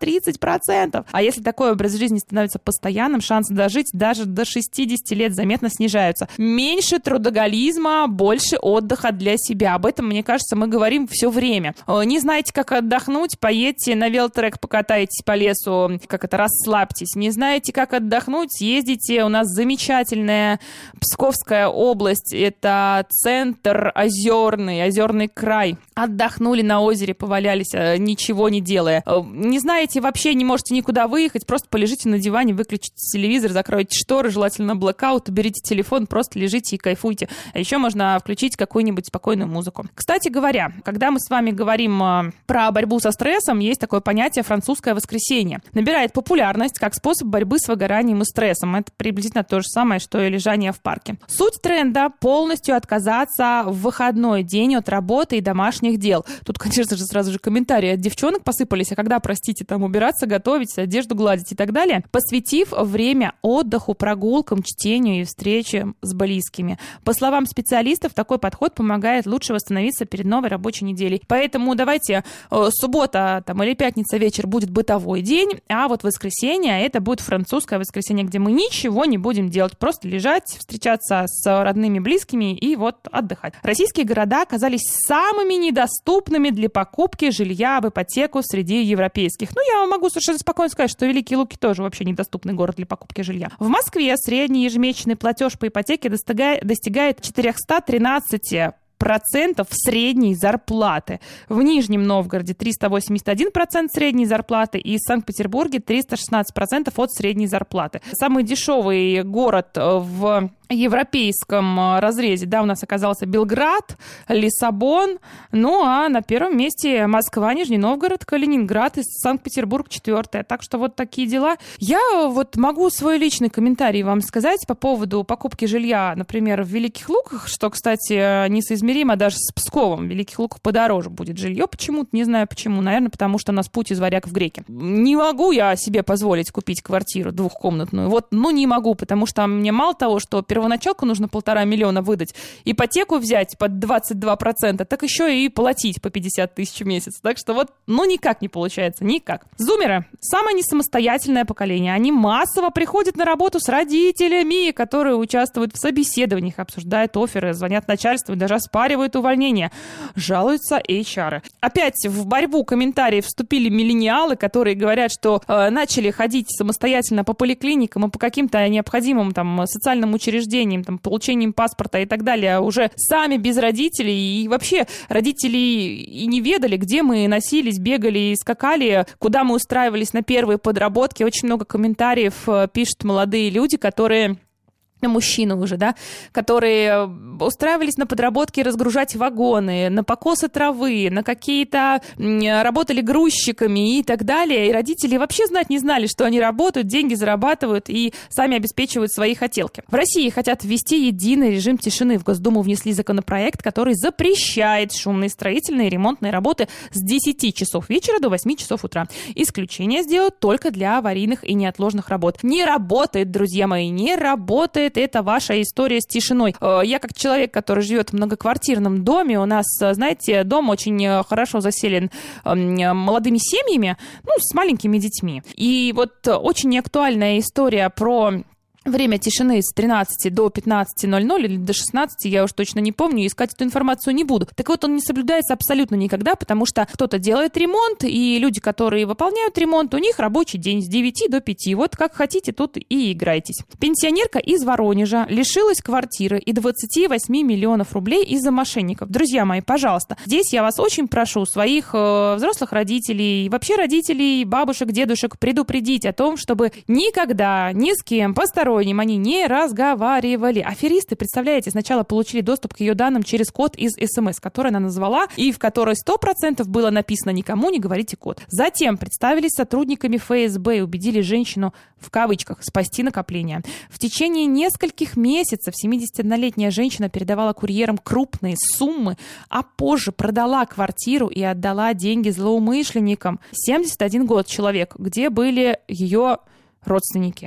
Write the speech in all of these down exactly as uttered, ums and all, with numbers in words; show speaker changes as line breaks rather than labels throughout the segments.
тридцать процентов. А если такой образ жизни становится постоянным, шансы дожить даже до шестидесяти лет заметно снижаются. Меньше трудоголизма, больше отдыха для себя. Об этом, мне кажется, мы говорим все время. Не знаете, как отдохнуть? Поедьте на велотрек, покатайтесь по лесу, как это, расслабьтесь. Не знаете, как отдохнуть? Съездите. У нас замечательная Псковская область. Это центр озерный, озерный край. Отдохнули на озере, повалялись, ничего не делая. Не знаете, вообще не можете никуда выехать, просто полежите на диване, выключите телевизор, закройте шторы, желательно блэкаут, уберите телефон, просто лежите и кайфуйте. А еще можно включить какую-нибудь спокойную музыку. Кстати говоря, когда мы с вами говорим про борьбу со стрессом, есть такое понятие «французское воскресенье». Набирает популярность как способ борьбы с выгоранием и стрессом. Это приблизительно то же самое, что и лежание в парке. Суть тренда – полностью отказаться в выходной день от работы и домашних дел. Тут, конечно же, сразу же комментарии от девчонок посыпались, а когда, простите, там убираться, готовить, одежду гладить и так далее, посвятив время отдыху, прогулкам, чтению и встрече с близкими. По словам специалистов, такой подход помогает лучше восстановиться перед новой рабочей неделей. Поэтому давайте э, суббота там, или пятница вечер будет бытовой день, а вот воскресенье это будет французское воскресенье, где мы ничего не будем делать, просто лежать, встречаться с родными, близкими и вот отдыхать. Российские города оказались самыми недоступными для покупки жилья в ипотеку среди европейских. Ну, я могу совершенно спокойно сказать, что Великие Луки тоже вообще недоступный город для покупки жилья. В Москве средний ежемесячный платеж по ипотеке достигает, достигает четыреста тринадцать процентов средней зарплаты. В Нижнем Новгороде триста восемьдесят один процент средней зарплаты и в Санкт-Петербурге триста шестнадцать процентов от средней зарплаты. Самый дешевый город в европейском разрезе, да, у нас оказался Белград, Лиссабон, ну а на первом месте Москва, Нижний Новгород, Калининград и Санкт-Петербург четвертое. Так что вот такие дела. Я вот могу свой личный комментарий вам сказать по поводу покупки жилья, например, в Великих Луках, что, кстати, несоизмеримо даже с Псковом. В Великих Луках подороже будет жилье почему-то, не знаю почему, наверное, потому что у нас путь из Варяг в Греки. Не могу я себе позволить купить квартиру двухкомнатную, вот, ну не могу, потому что мне мало того, что первоначалку нужно полтора миллиона выдать, ипотеку взять под двадцать два процента, так еще и платить по пятьдесят тысяч в месяц. Так что вот, ну никак не получается, никак. Зумеры – самое несамостоятельное поколение. Они массово приходят на работу с родителями, которые участвуют в собеседованиях, обсуждают офферы, звонят начальству и даже оспаривают увольнение. Жалуются эйч ар. Опять в борьбу комментариев вступили миллениалы, которые говорят, что э, начали ходить самостоятельно по поликлиникам и по каким-то необходимым там социальным учреждениям, там, получением паспорта и так далее, уже сами без родителей. И вообще родители и не ведали, где мы носились, бегали и скакали, куда мы устраивались на первые подработки. Очень много комментариев пишут молодые люди, которые... мужчины уже, да, которые устраивались на подработки разгружать вагоны, на покосы травы, на какие-то работали грузчиками и так далее. И родители вообще знать не знали, что они работают, деньги зарабатывают и сами обеспечивают свои хотелки. В России хотят ввести единый режим тишины. В Госдуму внесли законопроект, который запрещает шумные строительные и ремонтные работы с десяти часов вечера до восьми часов утра. Исключение сделают только для аварийных и неотложных работ. Не работает, друзья мои, не работает. Это ваша история с тишиной. Я как человек, который живет в многоквартирном доме, у нас, знаете, дом очень хорошо заселен молодыми семьями, ну, с маленькими детьми. И вот очень актуальная история про... время тишины с тринадцати до пятнадцати ноль-ноль или до шестнадцати, я уж точно не помню, искать эту информацию не буду. Так вот, он не соблюдается абсолютно никогда, потому что кто-то делает ремонт, и люди, которые выполняют ремонт, у них рабочий день с девяти до пяти. Вот как хотите, тут и играйтесь. Пенсионерка из Воронежа лишилась квартиры и двадцати восьми миллионов рублей из-за мошенников. Друзья мои, пожалуйста, здесь я вас очень прошу, своих э, взрослых родителей, вообще родителей, бабушек, дедушек, предупредить о том, чтобы никогда ни с кем посторонним они не разговаривали. Аферисты, представляете, сначала получили доступ к ее данным через код из эс эм эс, который она назвала, и в которой сто процентов было написано «никому не говорите код». Затем представились сотрудниками эф эс бэ и убедили женщину, в кавычках, спасти накопление. В течение нескольких месяцев семидесятиоднолетняя женщина передавала курьерам крупные суммы, а позже продала квартиру и отдала деньги злоумышленникам. семьдесят один год человек, где были ее родственники.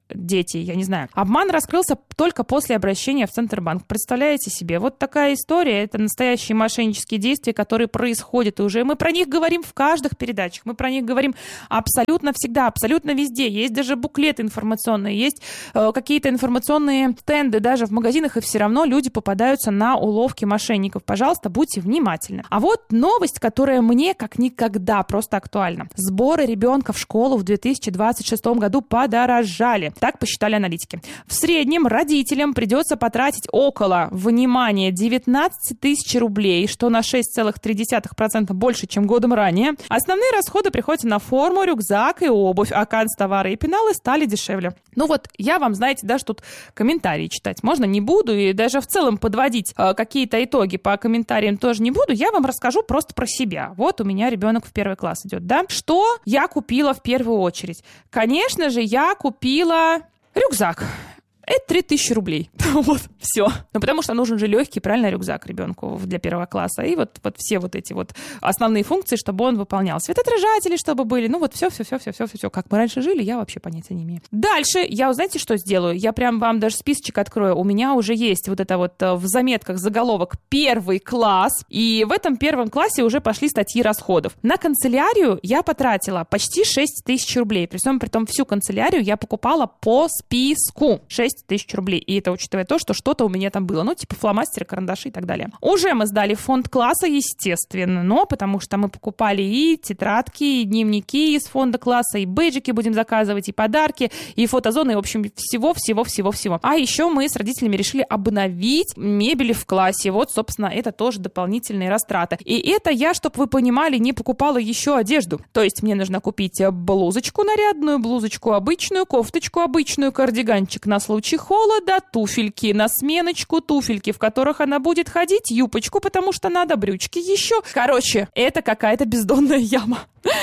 дети, я не знаю. Обман раскрылся только после обращения в Центробанк. Представляете себе? Вот такая история. Это настоящие мошеннические действия, которые происходят уже. Мы про них говорим в каждых передачах. Мы про них говорим абсолютно всегда, абсолютно везде. Есть даже буклеты информационные, есть э, какие-то информационные стенды даже в магазинах, и все равно люди попадаются на уловки мошенников. Пожалуйста, будьте внимательны. А вот новость, которая мне как никогда просто актуальна. Сборы ребенка в школу в две тысячи двадцать шестом году подорожали. Так посчитали аналитики. В среднем родителям придется потратить около, внимание, девятнадцать тысяч рублей, что на шесть целых три десятых процента больше, чем годом ранее. Основные расходы приходятся на форму, рюкзак и обувь, а канцтовары и пеналы стали дешевле. Ну вот, я вам, знаете, даже тут комментарии читать можно не буду, и даже в целом подводить э, какие-то итоги по комментариям тоже не буду. Я вам расскажу просто про себя. Вот у меня ребенок в первый класс идет, да? Что я купила в первую очередь? Конечно же, я купила рюкзак. Это три тысячи рублей. Вот, все. Ну, потому что нужен же легкий, правильно, рюкзак ребенку для первого класса. И вот, вот все вот эти вот основные функции, чтобы он выполнял. Светоотражатели, чтобы были. Ну, вот все, все, все, все, все, все. Как мы раньше жили, я вообще понятия не имею. Дальше я, знаете, что сделаю? Я прям вам даже списочек открою. У меня уже есть вот это вот в заметках заголовок «Первый класс». И в этом первом классе уже пошли статьи расходов. На канцелярию я потратила почти шесть тысяч рублей. При всем при том, всю канцелярию я покупала по списку. шесть тысяч рублей. И это учитывая то, что что-то у меня там было. Ну, типа фломастеры, карандаши и так далее. Уже мы сдали в фонд класса, естественно, но потому что мы покупали и тетрадки, и дневники из фонда класса, и бейджики будем заказывать, и подарки, и фотозоны, и, в общем, всего-всего-всего-всего. А еще мы с родителями решили обновить мебель в классе. Вот, собственно, это тоже дополнительные растраты. И это я, чтобы вы понимали, не покупала еще одежду. То есть мне нужно купить блузочку нарядную, блузочку обычную, кофточку обычную, кардиганчик на случай холода, туфельки на сменочку, туфельки, в которых она будет ходить, юбочку, потому что надо брючки еще. Короче, это какая-то бездонная яма.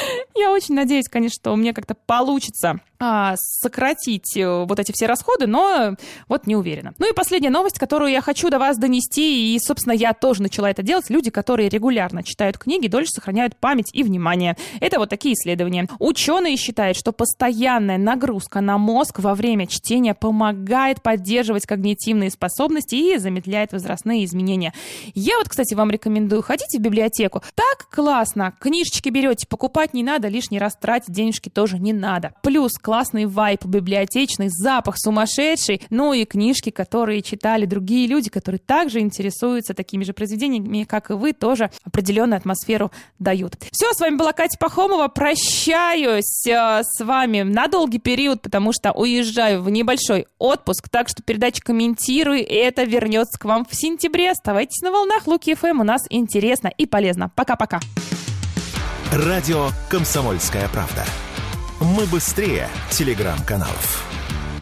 Я очень надеюсь, конечно, что у меня как-то получится а, сократить вот эти все расходы, но вот не уверена. Ну и последняя новость, которую я хочу до вас донести, и, собственно, я тоже начала это делать. Люди, которые регулярно читают книги, дольше сохраняют память и внимание. Это вот такие исследования. Ученые считают, что постоянная нагрузка на мозг во время чтения помогает поддерживать когнитивные способности и замедляет возрастные изменения. Я вот, кстати, вам рекомендую, ходите в библиотеку. Так классно. Книжечки берете, покупать не надо, лишний раз тратить денежки тоже не надо. Плюс классный вайб библиотечный, запах сумасшедший, ну и книжки, которые читали другие люди, которые также интересуются такими же произведениями, как и вы, тоже определенную атмосферу дают. Все, с вами была Катя Пахомова. Прощаюсь э, с вами на долгий период, потому что уезжаю в небольшой отпуск, так что передача «Комментируй», и это вернется к вам в сентябре. Оставайтесь на волнах Луки эф эм, у нас интересно и полезно. Пока-пока.
Радио «Комсомольская правда». Мы быстрее телеграм-каналов.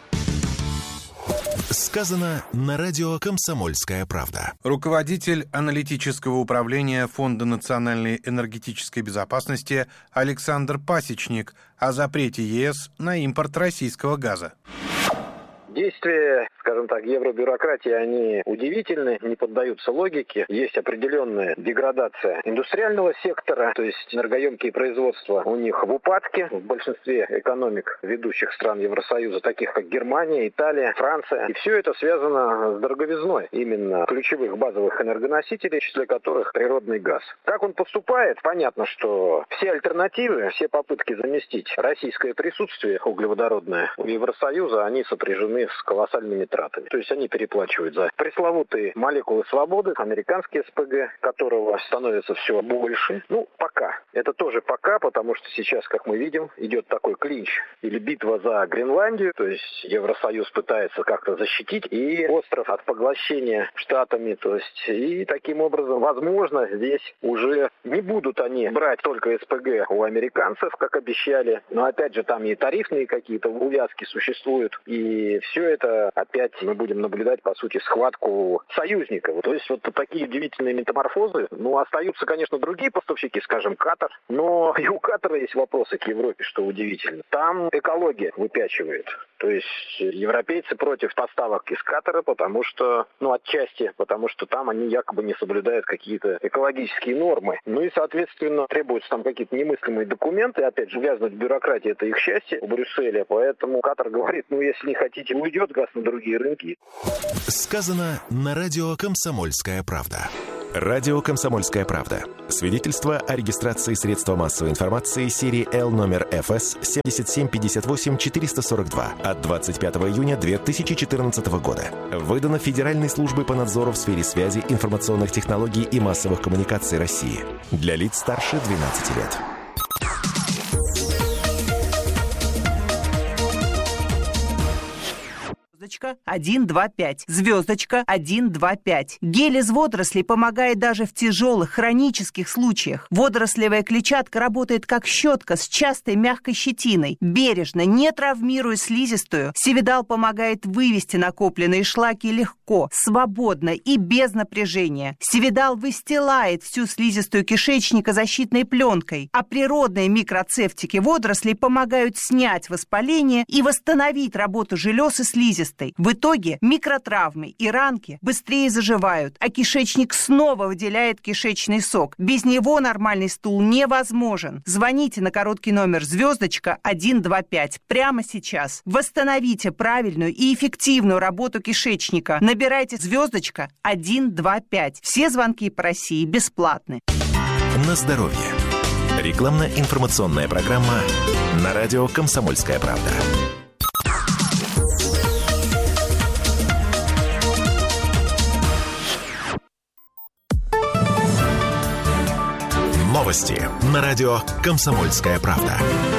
Сказано на радио «Комсомольская правда».
Руководитель аналитического управления Фонда национальной энергетической безопасности Александр Пасечник о запрете е эс на импорт российского газа.
Действия, скажем так, евробюрократии, они удивительны, не поддаются логике. Есть определенная деградация индустриального сектора, то есть энергоемкие производства у них в упадке. В большинстве экономик ведущих стран Евросоюза, таких как Германия, Италия, Франция. И все это связано с дороговизной именно ключевых базовых энергоносителей, в числе которых природный газ. Как он поступает? Понятно, что все альтернативы, все попытки заместить российское присутствие углеводородное у Евросоюза, они сопряжены с колоссальными тратами. То есть они переплачивают за пресловутые молекулы свободы, американские эс пэ гэ, которого становится все больше. Ну, пока. Это тоже пока, потому что сейчас, как мы видим, идет такой клинч или битва за Гренландию. То есть Евросоюз пытается как-то защитить и остров от поглощения Штатами. То есть и таким образом, возможно, здесь уже не будут они брать только эс пэ гэ у американцев, как обещали. Но опять же, там и тарифные какие-то увязки существуют. И все это опять мы будем наблюдать, по сути, схватку союзников. То есть вот такие удивительные метаморфозы. Ну, остаются, конечно, другие поставщики, скажем, Катар. Но и у Катара есть вопросы к Европе, что удивительно. Там экология выпячивает. То есть европейцы против поставок из Катара, потому что, ну, отчасти, потому что там они якобы не соблюдают какие-то экологические нормы. Ну и, соответственно, требуются там какие-то немыслимые документы. Опять же, вязнуть в бюрократии — это их счастье в Брюсселе. Поэтому Катар говорит, ну, если не хотите, уйдет газ на другие рынки.
Сказано на радио «Комсомольская правда». Радио «Комсомольская правда». Свидетельство о регистрации средства массовой информации серии Л номер эф эс семь семь пять восемь четыре сорок два от двадцать пятого июня две тысячи четырнадцатого года. Выдано Федеральной службой по надзору в сфере связи, информационных технологий и массовых коммуникаций России. Для лиц старше двенадцати лет.
Звездочка один, два, пять. Звездочка один, два, пять. Гель из водорослей помогает даже в тяжелых хронических случаях. Водорослевая клетчатка работает как щетка с частой мягкой щетиной. Бережно, не травмируя слизистую, Севидал помогает вывести накопленные шлаки легко, свободно и без напряжения. Севидал выстилает всю слизистую кишечника защитной пленкой, а природные микроцефтики водорослей помогают снять воспаление и восстановить работу желез и слизистой. В итоге микротравмы и ранки быстрее заживают, а кишечник снова выделяет кишечный сок. Без него нормальный стул невозможен. Звоните на короткий номер звездочка один, два, пять прямо сейчас. Восстановите правильную и эффективную работу кишечника. Набирайте звездочка один, два, пять. Все звонки по России бесплатны.
На здоровье. Рекламно-информационная программа на радио «Комсомольская правда». Новости на радио «Комсомольская правда».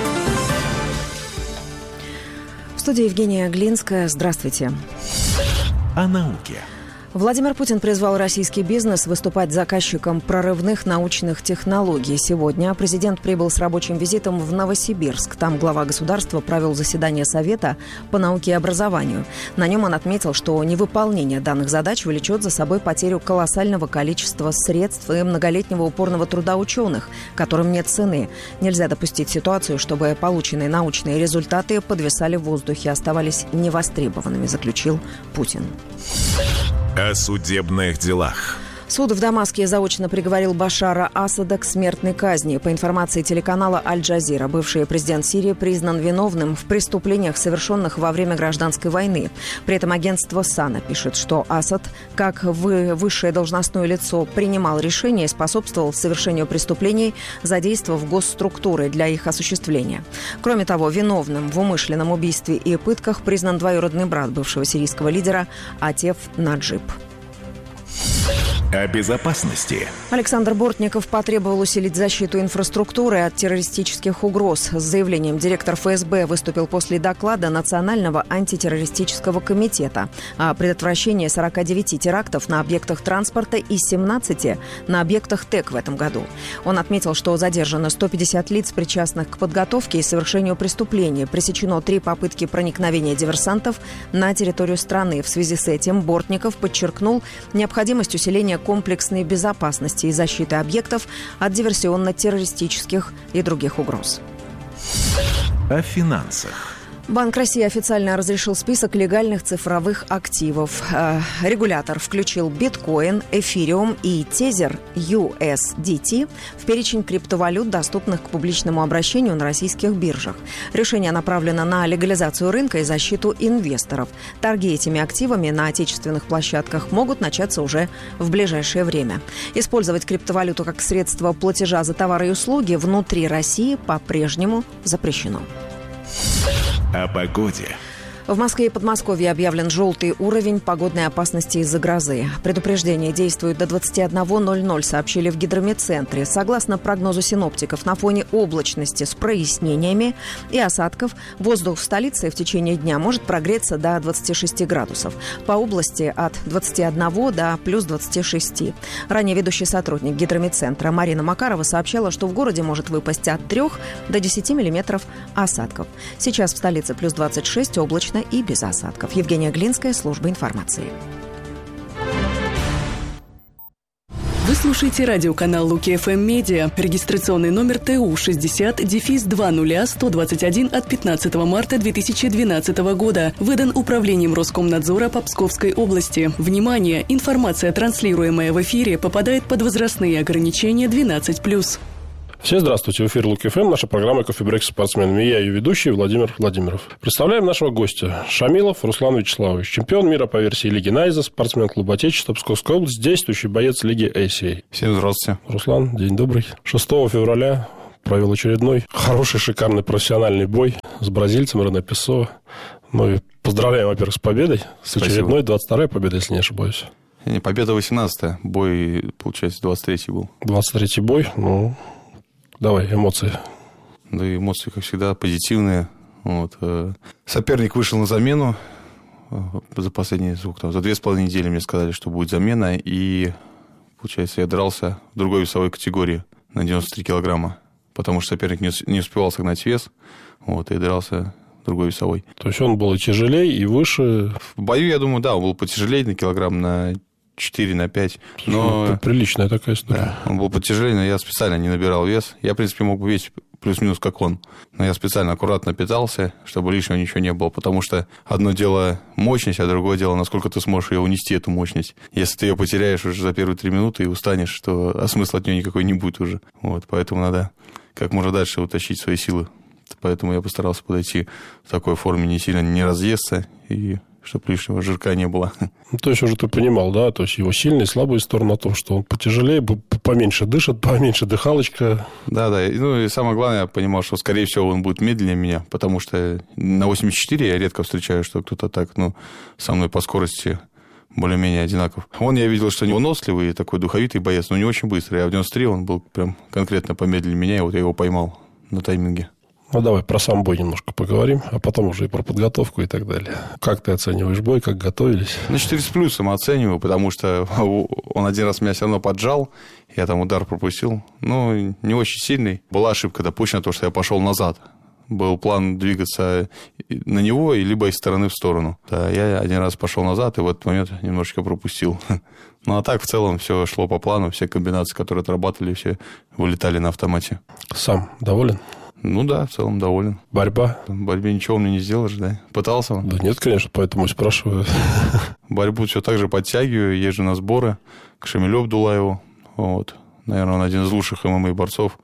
В студии Евгения Глинская. Здравствуйте.
О науке.
Владимир Путин призвал российский бизнес выступать заказчиком прорывных научных технологий. Сегодня президент прибыл с рабочим визитом в Новосибирск. Там глава государства провел заседание Совета по науке и образованию. На нем он отметил, что невыполнение данных задач влечет за собой потерю колоссального количества средств и многолетнего упорного труда ученых, которым нет цены. Нельзя допустить ситуацию, чтобы полученные научные результаты подвисали в воздухе, оставались невостребованными, заключил Путин.
О судебных делах.
Суд в Дамаске заочно приговорил Башара Асада к смертной казни. По информации телеканала «Аль-Джазира», бывший президент Сирии признан виновным в преступлениях, совершенных во время гражданской войны. При этом агентство САНА пишет, что Асад, как высшее должностное лицо, принимал решения и способствовал совершению преступлений, задействовав госструктуры для их осуществления. Кроме того, виновным в умышленном убийстве и пытках признан двоюродный брат бывшего сирийского лидера Атеф Наджиб.
О безопасности.
Александр Бортников потребовал усилить защиту инфраструктуры от террористических угроз. С заявлением директор эф эс бэ выступил после доклада Национального антитеррористического комитета о предотвращении сорока девяти терактов на объектах транспорта и семнадцати на объектах ТЭК в этом году. Он отметил, что задержано сто пятьдесят лиц, причастных к подготовке и совершению преступлений. Пресечено три попытки проникновения диверсантов на территорию страны. В связи с этим Бортников подчеркнул необходимость усиления комплексной безопасности и защиты объектов от диверсионно-террористических и других угроз.
О финансах.
Банк России официально разрешил список легальных цифровых активов. Регулятор включил биткоин, эфириум и тезер ю эс ди ти в перечень криптовалют, доступных к публичному обращению на российских биржах. Решение направлено на легализацию рынка и защиту инвесторов. Торги этими активами на отечественных площадках могут начаться уже в ближайшее время. Использовать криптовалюту как средство платежа за товары и услуги внутри России по-прежнему запрещено.
О погоде.
В Москве и Подмосковье объявлен желтый уровень погодной опасности из-за грозы. Предупреждение действует до двадцати одного ноль-ноль, сообщили в гидрометцентре. Согласно прогнозу синоптиков, на фоне облачности с прояснениями и осадков воздух в столице в течение дня может прогреться до двадцати шести градусов. По области от двадцати одного до плюс двадцати шести. Ранее ведущий сотрудник гидрометцентра Марина Макарова сообщала, что в городе может выпасть от трёх до десяти миллиметров осадков. Сейчас в столице плюс двадцать шесть, облачно и без осадков. Евгения Глинская, служба информации.
Вы слушаете радиоканал Луки эф эм Медиа. Регистрационный номер Т У шестьдесят два ноль сто двадцать один от пятнадцатого марта две тысячи двенадцатого года. Выдан Управлением Роскомнадзора по Псковской области. Внимание! Информация, транслируемая в эфире, попадает под возрастные ограничения двенадцать плюс.
Всем здравствуйте, в эфире Луки эф эм, наша программа «Кофе-брейк с спортсменами». И я, ее ведущий, Владимир Владимиров. Представляем нашего гостя. Шамилов Руслан Вячеславович, чемпион мира по версии Лиги Найза, спортсмен клуба Отечества, Псковской области, действующий боец Лиги эй си эй.
Всем здравствуйте.
Руслан, день добрый. шестого февраля провел очередной хороший, шикарный профессиональный бой с бразильцем Рене Песо. Ну и поздравляем, во-первых, с победой. С очередной двадцать второй победой, если не ошибаюсь.
Не, победа восемнадцатая, бой, получается, двадцать третий был. двадцать третий
бой, ну... Давай, эмоции.
Да, эмоции, как всегда, позитивные. Вот. Соперник вышел на замену. За последние, сколько там, за две с половиной недели мне сказали, что будет замена. И, получается, я дрался в другой весовой категории на девяносто три килограмма. Потому что соперник не, не успевал согнать вес. Вот, и дрался в другой весовой.
То есть он был и тяжелее, и выше?
В бою, я думаю, да, он был потяжелее на килограмм, на четыре на пять. Но...
Приличная такая история.
Да, он был потяжелее, но я специально не набирал вес. Я, в принципе, мог бы весить плюс-минус как он. Но я специально аккуратно питался, чтобы лишнего ничего не было. Потому что одно дело мощность, а другое дело, насколько ты сможешь ее унести, эту мощность. Если ты ее потеряешь уже за первые три минуты и устанешь, то а смысла от нее никакой не будет уже. Вот, поэтому надо как можно дальше утащить свои силы. Поэтому я постарался подойти в такой форме, не сильно не разъесться и... чтобы лишнего жирка не было.
Ну, то есть, уже ты понимал, да? То есть, его сильные и слабые стороны о том, что он потяжелее, поменьше дышит, поменьше дыхалочка.
Да, да. Ну, и самое главное, я понимал, что, скорее всего, он будет медленнее меня, потому что на восемьдесят четыре я редко встречаю, что кто-то так, ну, со мной по скорости более-менее одинаков. Он, я видел, что невыносливый, такой духовитый боец, но не очень быстрый. А в девяносто три он был прям конкретно помедленнее меня, и вот я его поймал на тайминге.
Ну, давай про сам бой немножко поговорим, а потом уже и про подготовку и так далее. Как ты оцениваешь бой, как готовились?
На четыре с плюсом оцениваю, потому что он один раз меня все равно поджал, я там удар пропустил. Ну, не очень сильный. Была ошибка допущена, то, что я пошел назад. Был план двигаться на него, и либо из стороны в сторону. Да, я один раз пошел назад, и в этот момент немножечко пропустил. Ну, а так, в целом, все шло по плану, все комбинации, которые отрабатывали, все вылетали на автомате.
Сам доволен?
Ну да, в целом доволен.
Борьба?
В борьбе ничего он мне не сделал же, да? Пытался он?
Да нет, конечно, поэтому и спрашиваю.
Борьбу все так же подтягиваю, езжу на сборы к Шамилю Абдуллаеву. Вот. Наверное, он один из лучших ММА-борцов.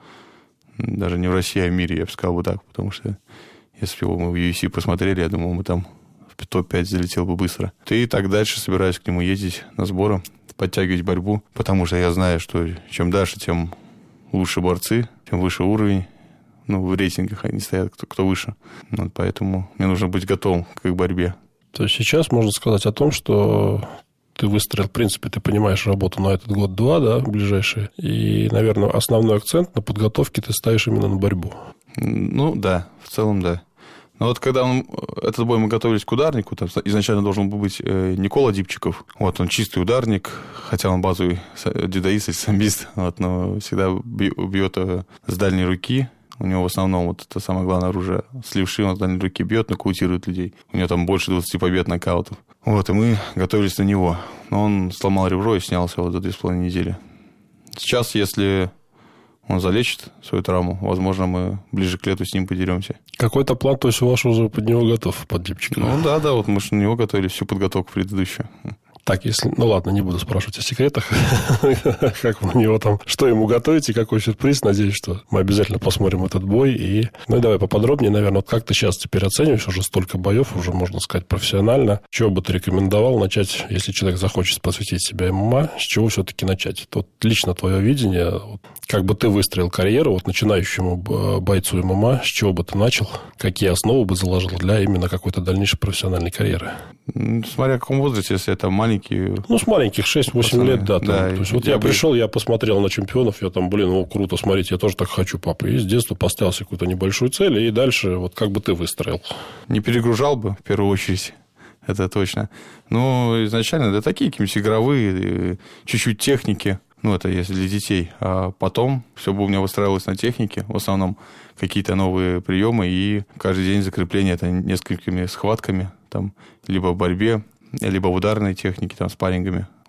Даже не в России, а в мире, я бы сказал бы так. Потому что если бы мы в ю эф си посмотрели, я думал, мы там в топ пять залетел бы быстро. И так дальше собираюсь к нему ездить на сборы, подтягивать борьбу. Потому что я знаю, что чем дальше, тем лучше борцы, тем выше уровень. Ну, в рейтингах они стоят, кто, кто выше. Вот поэтому мне нужно быть готовым к их борьбе.
То есть сейчас можно сказать о том, что ты выстроил, в принципе, ты понимаешь работу на этот год-два, да, ближайшие. И, наверное, основной акцент на подготовке ты ставишь именно на борьбу.
Ну, да, в целом, да. Но вот когда он, этот бой мы готовились к ударнику, там изначально должен был быть Никола Дипчиков. Вот, он чистый ударник, хотя он базовый дзюдоист и самбист, вот, но всегда бьет с дальней руки. У него в основном вот это самое главное оружие. С левши он с дальней руки бьет, нокаутирует людей. У него там больше двадцати побед нокаутов. Вот, и мы готовились на него. Но он сломал ребро и снялся вот за две с половиной недели. Сейчас, если он залечит свою травму, возможно, мы ближе к лету с ним подеремся.
Какой-то план, то есть, у вас уже под него готов, под Дипчика?
Ну, да, да, вот мы же на него готовили всю подготовку предыдущую.
Так, если... Ну, ладно, не буду спрашивать о секретах. Как вы на него там... Что ему готовите, какой сюрприз. Надеюсь, что мы обязательно посмотрим этот бой. И... Ну, и давай поподробнее, наверное. Вот как ты сейчас теперь оцениваешь? Уже столько боев, уже, можно сказать, профессионально. Чего бы ты рекомендовал начать, если человек захочет посвятить себя ММА? С чего все-таки начать? Вот лично твое видение, вот, как бы ты выстроил карьеру, вот начинающему бойцу ММА, с чего бы ты начал? Какие основы бы заложил для именно какой-то дальнейшей профессиональной карьеры?
Смотря в каком возрасте, если это маленький...
Ну, с маленьких, шесть-восемь лет, да. Там, да то есть, вот я, я пришел, я посмотрел на чемпионов, я там, блин, ну, круто, смотрите, я тоже так хочу, папа. И с детства поставил себе какую-то небольшую цель, и дальше вот как бы ты выстроил?
Не перегружал бы, в первую очередь, это точно. Ну, изначально, да, такие какие-нибудь игровые, чуть-чуть техники, ну, это если для детей. А потом все бы у меня выстраивалось на технике, в основном какие-то новые приемы, и каждый день закрепление это несколькими схватками, там, либо в борьбе, либо в ударной технике, там, спаррингами.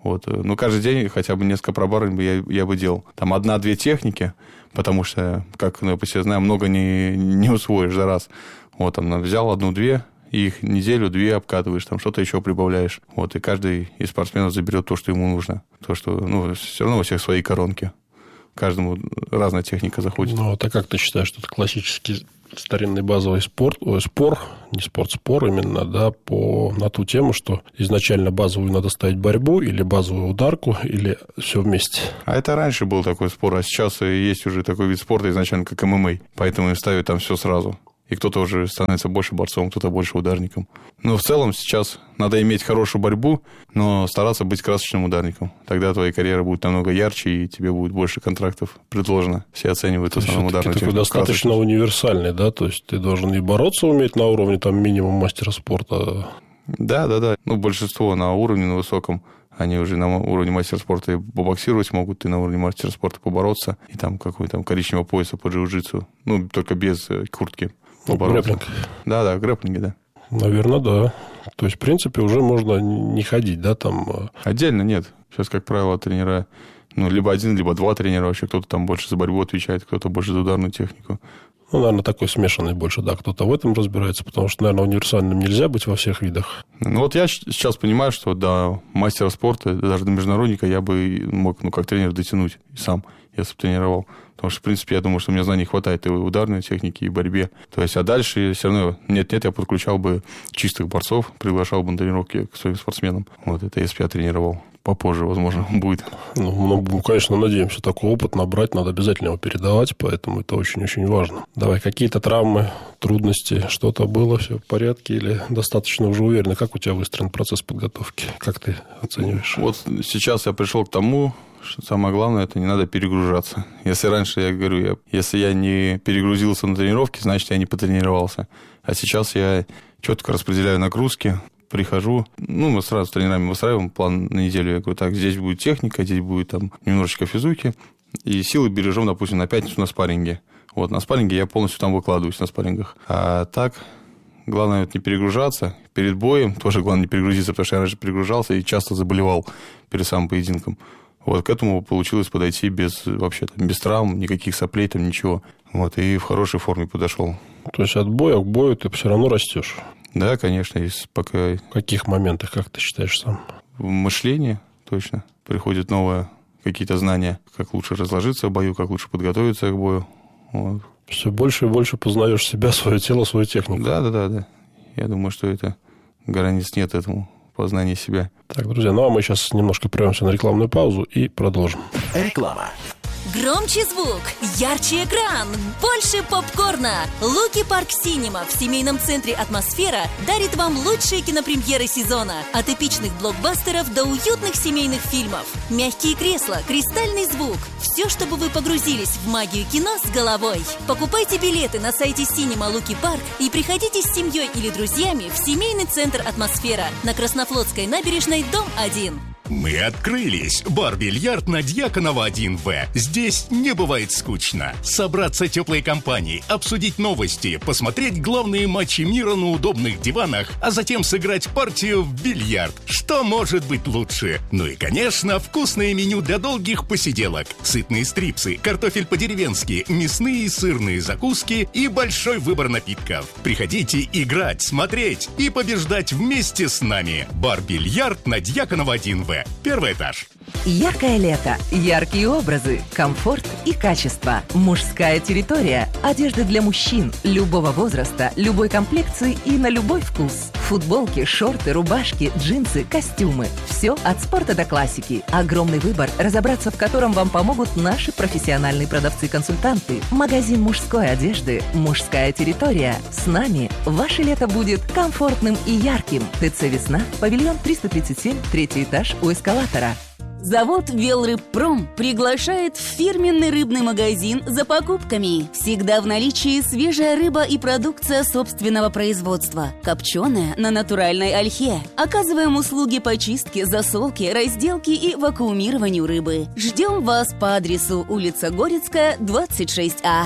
Вот. Ну, каждый день хотя бы несколько пробарываний бы я, я бы делал. Там одна-две техники, потому что, как ну, я по себе знаю, много не, не усвоишь за раз. Вот, там, взял одну-две, и их неделю-две обкатываешь, там что-то еще прибавляешь. Вот, и каждый из спортсменов заберет то, что ему нужно. То, что, ну, все равно у всех свои коронки. Каждому разная техника заходит.
Ну, а как ты считаешь, что это классический старинный базовый спорт, ой, спор, не спорт, спор именно, да, по, на ту тему, что изначально базовую надо ставить борьбу или базовую ударку, или все вместе?
А это раньше был такой спор, а сейчас есть уже такой вид спорта изначально, как эм эм а, поэтому и ставят там все сразу. И кто-то уже становится больше борцом, кто-то больше ударником. Но в целом сейчас надо иметь хорошую борьбу, но стараться быть красочным ударником. Тогда твоя карьера будет намного ярче, и тебе будет больше контрактов предложено. Все оценивают в основном ударную технику.
Ты достаточно универсальный, да? То есть ты должен и бороться уметь на уровне там минимум мастера спорта.
Да, да, да. Ну, большинство на уровне, на высоком. Они уже на уровне мастера спорта и побоксировать могут, и на уровне мастера спорта побороться. И там какой-то там коричневого пояса по джиу-джитсу. Ну, только без куртки.
Грэпплинг.
Да, да, грэпплинги, да.
Наверное, да. То есть, в принципе, уже можно не ходить, да, там...
Отдельно нет. Сейчас, как правило, тренера, ну, либо один, либо два тренера вообще. Кто-то там больше за борьбу отвечает, кто-то больше за ударную технику.
Ну, наверное, такой смешанный больше, да. Кто-то в этом разбирается, потому что, наверное, универсальным нельзя быть во всех видах.
Ну, вот я сейчас понимаю, что до мастера спорта, даже до международника я бы мог, ну, как тренер дотянуть и сам, если бы тренировал. Потому что, в принципе, я думаю, что у меня знаний хватает и в ударной технике, и в борьбе. То есть, а дальше все равно, нет-нет, я подключал бы чистых борцов, приглашал бы на тренировки к своим спортсменам. Вот это если бы я тренировал. Попозже, возможно, будет.
Ну, мы, конечно, надеемся, такой опыт набрать, надо обязательно его передавать, поэтому это очень-очень важно. Давай, какие-то травмы, трудности, что-то было, все в порядке или достаточно уже уверенно? Как у тебя выстроен процесс подготовки? Как ты оцениваешь?
Вот сейчас я пришел к тому, что самое главное, это не надо перегружаться. Если раньше, я говорю, я, если я не перегрузился на тренировке, значит, я не потренировался. А сейчас я четко распределяю нагрузки, прихожу, ну, мы сразу с тренерами выстраиваем план на неделю. Я говорю, так, здесь будет техника, здесь будет там немножечко физуки, и силы бережем, допустим, на пятницу на спарринге. Вот, на спарринге я полностью там выкладываюсь, на спаррингах. А так, главное вот не перегружаться. Перед боем тоже главное не перегрузиться, потому что я раньше перегружался и часто заболевал перед самым поединком. Вот, к этому получилось подойти без, вообще, там, без травм, никаких соплей, там, ничего. Вот, и в хорошей форме подошел.
То есть, от боя к бою ты все равно растешь?
Да, конечно, есть пока...
В каких моментах, как ты считаешь сам?
В мышлении, точно. Приходят новые какие-то знания, как лучше разложиться в бою, как лучше подготовиться к бою. Вот.
Все больше и больше познаешь себя, свое тело, свою технику.
Да, да, да, да. Я думаю, что это границ нет этому. Познание себя.
Так, друзья, ну а мы сейчас немножко прервемся на рекламную паузу и продолжим.
Реклама.
Громче звук, ярче экран, больше попкорна. Луки Парк Синема в семейном центре «Атмосфера» дарит вам лучшие кинопремьеры сезона. От эпичных блокбастеров до уютных семейных фильмов. Мягкие кресла, кристальный звук. Все, чтобы вы погрузились в магию кино с головой. Покупайте билеты на сайте Синема Луки Парк и приходите с семьей или друзьями в семейный центр «Атмосфера» на Краснофлотской набережной, дом один.
Мы открылись. Бар-бильярд на Дьяконова один вэ. Здесь не бывает скучно. Собраться теплой компанией, обсудить новости, посмотреть главные матчи мира на удобных диванах, а затем сыграть партию в бильярд. Что может быть лучше? Ну и, конечно, вкусное меню для долгих посиделок. Сытные стрипсы, картофель по-деревенски, мясные и сырные закуски и большой выбор напитков. Приходите играть, смотреть и побеждать вместе с нами. Бар-бильярд на Дьяконова один вэ. Первый этаж.
Яркое лето, яркие образы, комфорт и качество. Мужская территория. Одежда для мужчин любого возраста, любой комплекции и на любой вкус. Футболки, шорты, рубашки, джинсы, костюмы. Все от спорта до классики. Огромный выбор, разобраться в котором вам помогут наши профессиональные продавцы-консультанты. Магазин мужской одежды «Мужская территория». С нами ваше лето будет комфортным и ярким. ТЦ «Весна», павильон триста тридцать семь, третий этаж у эскалатора.
Завод «Велрыбпром» приглашает в фирменный рыбный магазин за покупками. Всегда в наличии свежая рыба и продукция собственного производства. Копченая на натуральной ольхе. Оказываем услуги по чистке, засолке, разделке и вакуумированию рыбы. Ждем вас по адресу улица Горецкая, двадцать шесть А.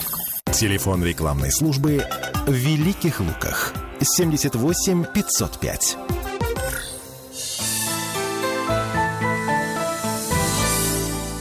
Телефон рекламной службы в Великих Луках. семьдесят восемь пятьсот пять.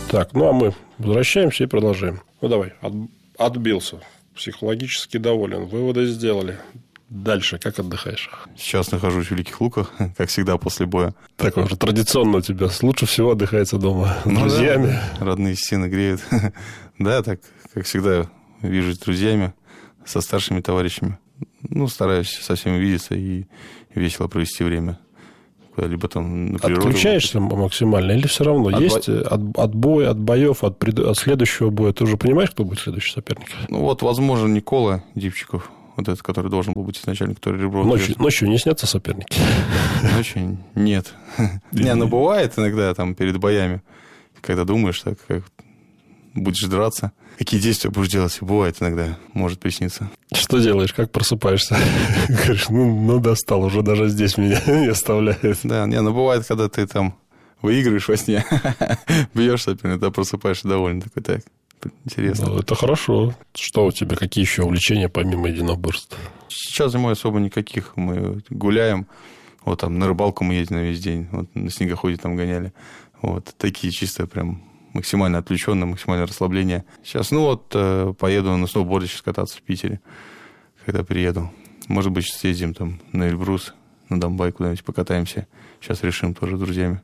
Так, ну а мы возвращаемся и продолжаем. Ну давай, от, отбился. Психологически доволен. Выводы сделали. Дальше, как отдыхаешь?
Сейчас нахожусь в Великих Луках, как всегда, после боя.
Так уже традиционно у тебя. Лучше всего отдыхается дома с ну, друзьями.
Да, родные стены греют. Да, так, как всегда, вижусь с друзьями, со старшими товарищами. Ну, стараюсь со всеми видеться и весело провести время. Либо там на природу.
Отключаешься максимально или все равно? От есть бо... от, от боя, от боев, от, пред... от следующего боя? Ты уже понимаешь, кто будет следующий соперник?
Ну, вот, возможно, Никола Дипчиков. Вот этот, который должен был быть изначально, который ребро...
Ночью, ночью не снятся соперники?
Ночью нет. Не, ну, бывает иногда там перед боями, когда думаешь, так, как будешь драться, какие действия будешь делать, бывает иногда, может присниться.
Что делаешь, как просыпаешься? Говоришь, ну, ну, достал, уже даже здесь меня не оставляет.
Да, не, ну, бывает, когда ты там выигрываешь во сне, бьешь соперника, ты просыпаешься довольно такой, так. Интересно.
Ну, это хорошо. Что у тебя, какие еще увлечения помимо единоборств?
Сейчас зимой особо никаких. Мы гуляем. Вот там на рыбалку мы ездим на весь день. Вот на снегоходе там гоняли. Вот такие чисто прям максимально отвлеченные, максимальное расслабление. Сейчас, ну вот, поеду на сноуборде сейчас кататься в Питере, когда приеду. Может быть, съездим там на Эльбрус, на Домбай куда-нибудь покатаемся. Сейчас решим тоже с друзьями.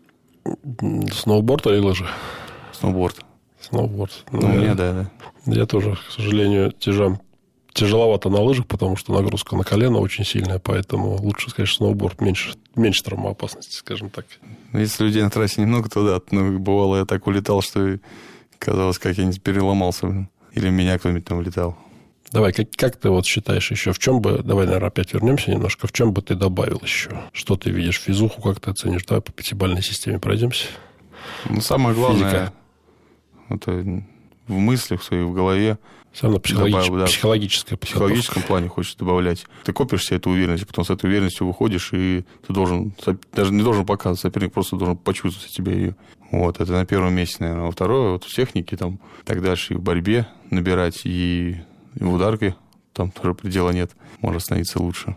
Сноуборд или лыжи?
Сноуборд.
Сноуборд.
Ну, ну я, да, да.
Я тоже, к сожалению, тяжам, тяжеловато на лыжах, потому что нагрузка на колено очень сильная, поэтому лучше, конечно, сноуборд, меньше, меньше травмоопасности, скажем так.
Если людей на трассе немного, то да. Ну, бывало, я так улетал, что казалось, как я не переломался. Блин. Или меня кто-нибудь там улетал.
Давай, как, как ты вот считаешь еще, в чем бы, давай, наверное, опять вернемся немножко, в чем бы ты добавил еще? Что ты видишь, физуху, как ты оценишь? Давай по пятибалльной системе пройдемся.
Ну, самое главное...
Физика.
Это в мыслях своих, в голове.
Все равно психологич... да, психологическое.
В психологическом плане хочешь добавлять. Ты копишь себе эту уверенность, потом с этой уверенностью выходишь, и ты должен, даже не должен показывать, соперник просто должен почувствовать себе ее. Вот, это на первом месте, наверное. Во второе, вот в технике, там, так дальше, и в борьбе набирать, и, и в ударке, там тоже предела нет, можно становиться лучше.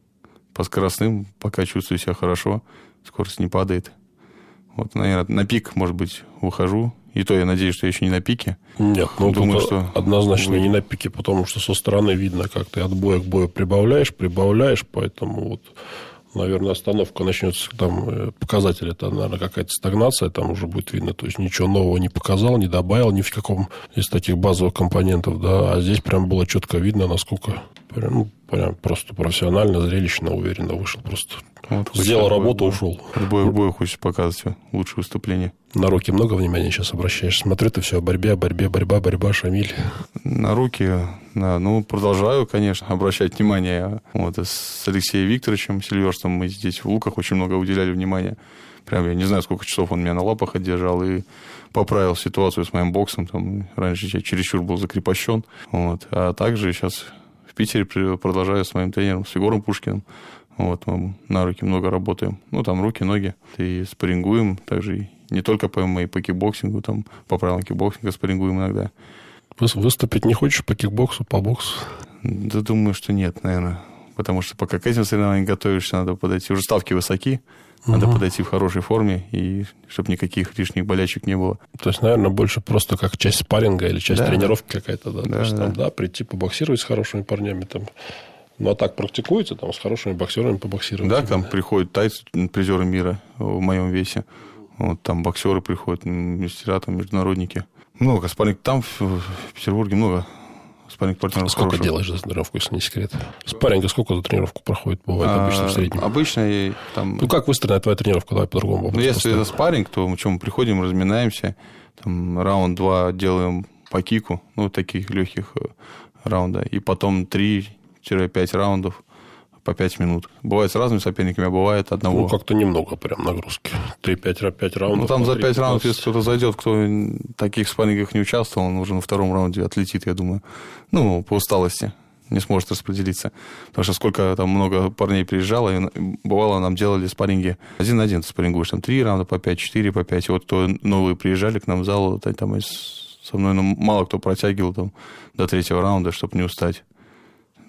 По скоростным пока чувствую себя хорошо, скорость не падает. Вот, наверное, на пик, может быть, выхожу. И то я надеюсь, что я еще не на пике.
Нет, ну
думаю, что
однозначно не на пике, потому что со стороны видно, как ты от боя к бою прибавляешь, прибавляешь, поэтому вот, наверное, остановка начнется, там показатель, это, наверное, какая-то стагнация, там уже будет видно, то есть ничего нового не показал, не добавил ни в каком из таких базовых компонентов, да, а здесь прям было четко видно, насколько прям, ну, прям просто профессионально, зрелищно, уверенно вышел, просто вот, сделал работу, ушел.
В бою, в бою хочешь показывать лучшее выступление.
На руки много внимания сейчас обращаешь? Смотрю, ты все о борьбе, о борьбе, борьба, борьба, Шамиль.
На руки, да, ну, продолжаю, конечно, обращать внимание. Вот с Алексеем Викторовичем Сильверстом мы здесь в Луках очень много уделяли внимания. Прям я не знаю, сколько часов он меня на лапах отдержал и поправил ситуацию с моим боксом. Там раньше я чересчур был закрепощен. Вот. А также сейчас в Питере продолжаю с моим тренером, с Егором Пушкиным. Вот, мы на руки много работаем. Ну, там руки, ноги. И спаррингуем. Также и не только по ММА, и по кикбоксингу. Там по правилам кикбоксинга спаррингуем иногда.
Выступить не хочешь по кикбоксу, по боксу?
Да думаю, что нет, наверное. Потому что пока к этим соревнованиям готовишься, надо подойти. Уже ставки высоки. Надо угу. подойти в хорошей форме, и чтобы никаких лишних болячек не было.
То есть, наверное, больше просто как часть спарринга или часть
да.
тренировки какая-то. Да?
Да,
То есть,
да.
Там, да, прийти побоксировать с хорошими парнями. Там. Ну, а так практикуете, там, с хорошими боксерами побоксировать?
Да, там да? приходят тайцы, призеры мира в моем весе. Вот, там боксеры приходят, мастера, там, международники. Много спарринг. Там, в, в Петербурге, много спарринг-партнеров.
Сколько
хороших.
делаешь за тренировку, если не секрет? Спарринга сколько за тренировку проходит, бывает, а, обычно в среднем?
Обычно там...
Ну, как выстроена твоя тренировка? Давай по-другому.
Ну, если это спарринг, то мы, что, мы приходим, разминаемся, там, раунд два делаем по кику, ну, таких легких раунда, и потом три-пять раундов по пять минут. Бывает с разными соперниками, а бывает одного.
Ну, как-то немного прям нагрузки. три-пять раундов.
Ну, там за пять раундов, если кто-то зайдет, кто в таких спаррингах не участвовал, он уже на втором раунде отлетит, я думаю. Ну, по усталости. Не сможет распределиться. Потому что сколько там много парней приезжало, и бывало, нам делали спарринги один на один. Ты спаррингуешь там три раунда по пять, четыре по пять. И вот кто новые приезжали к нам в зал, там со мной ну, мало кто протягивал там до третьего раунда, чтобы не устать.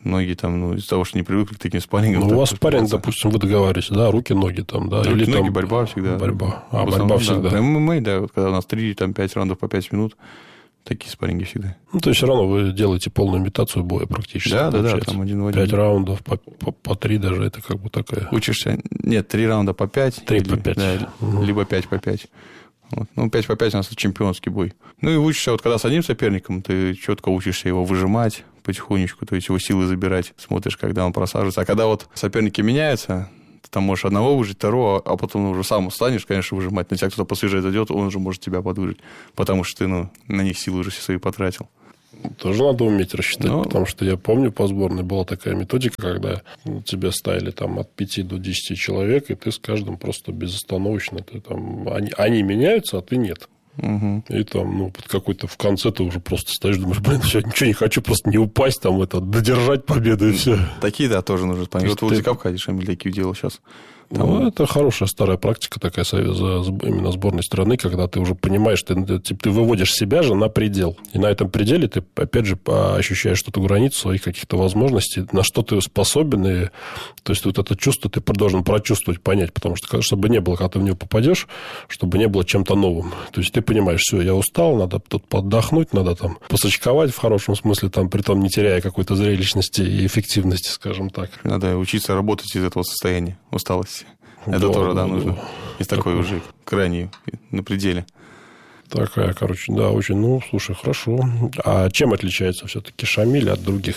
Многие там, ну, из-за того, что не привыкли к таким спаррингам.
Ну, у вас спарринг, допустим, вы договариваете, да, руки, ноги там, да?
Руки,
или
ноги,
там
борьба всегда.
Борьба. А,
в
борьба
основном,
всегда.
Да, эм эм а, да, вот когда у нас три-пять раундов по пять минут, такие спарринги всегда.
Ну, то есть, все равно вы делаете полную имитацию боя практически.
Да, да, да, там один в один.
Пять раундов, по, по, по три даже, это как бы такая...
Учишься, нет, три раунда по пять.
Три по пять.
Да,
угу.
Либо пять по пять. Вот. Ну, пять по пять у нас это чемпионский бой. Ну, и учишься, вот когда с одним соперником, ты четко учишься его выжимать потихонечку, то есть его силы забирать, смотришь, когда он просаживается. А когда вот соперники меняются, ты там можешь одного выжить, второго, а потом уже сам устанешь, конечно, выжимать. На тебя кто-то посвежее зайдет, он уже может тебя подвыжить, потому что ты, ну, на них силы уже все свои потратил.
Тоже надо уметь рассчитать,
Но...
потому что я помню, по сборной была такая методика, когда тебя ставили там от пяти до десяти человек, и ты с каждым просто безостановочно, ты там, они, они меняются, а ты нет.
Угу.
И там, ну, под какой-то в конце ты уже просто стоишь, думаешь, блин, все, ничего не хочу, просто не упасть, там, это, додержать победу, и все.
Такие, да, тоже нужно понять. Вот ты... в Капкаде Шамиль такие делал сейчас. Там...
Ну, это хорошая старая практика такая за, именно сборной страны, когда ты уже понимаешь, ты, ты, ты выводишь себя же на предел. И на этом пределе ты, опять же, ощущаешь что-то границу своих каких-то возможностей, на что ты способен. И, то есть, вот это чувство ты должен прочувствовать, понять. Потому что, чтобы не было, когда ты в него попадешь, чтобы не было чем-то новым. То есть, ты понимаешь, все, я устал, надо тут подохнуть, надо там посочковать в хорошем смысле, там, при том не теряя какой-то зрелищности и эффективности, скажем так.
Надо учиться работать из этого состояния усталости. Это
да,
тоже, да,
да,
нужно.
Да.
Из такой уже крайней, на пределе.
Такая, короче, да, очень, ну, слушай, хорошо. А чем отличается все-таки Шамиль от других?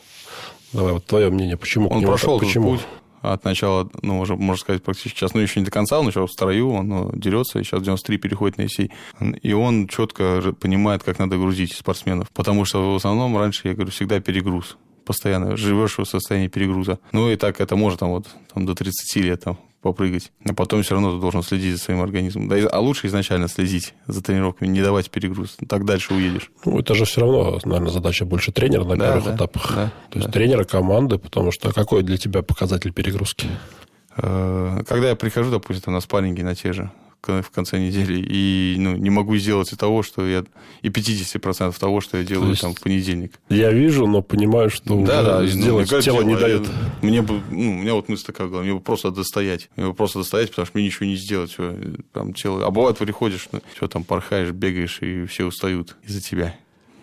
Давай, вот твое мнение, почему?
Он прошел
так, почему?
путь от начала, ну, уже, можно сказать, практически сейчас, ну, еще не до конца, он еще в строю, он ну, дерется, и сейчас в девяносто три переходит на ИСИ. И он четко понимает, как надо грузить спортсменов. Потому что в основном раньше, я говорю, всегда перегруз. Постоянно живешь в состоянии перегруза. Ну, и так это может там, вот, там, до тридцати лет там, попрыгать. А потом все равно ты должен следить за своим организмом. Да, а лучше изначально следить за тренировками, не давать перегруз. Так дальше уедешь.
Ну, это же все равно, наверное, задача больше тренера на первых
да,
этапах.
Да,
То
да.
есть, тренера команды, потому что какой для тебя показатель перегрузки?
Когда я прихожу, допустим, на спарринги на те же, в конце недели, и ну, не могу сделать и того, что я... И пятьдесят процентов того, что я делаю там в понедельник.
Я вижу, но понимаю, что
да, да,
сделать
ну,
тело не дает.
Мне бы, ну, у меня вот мысль такая была, мне бы просто достоять. Мне бы просто достоять, потому что мне ничего не сделать. Все, там, тело... А бывает, приходишь, ну, все там порхаешь, бегаешь, и все устают из-за тебя.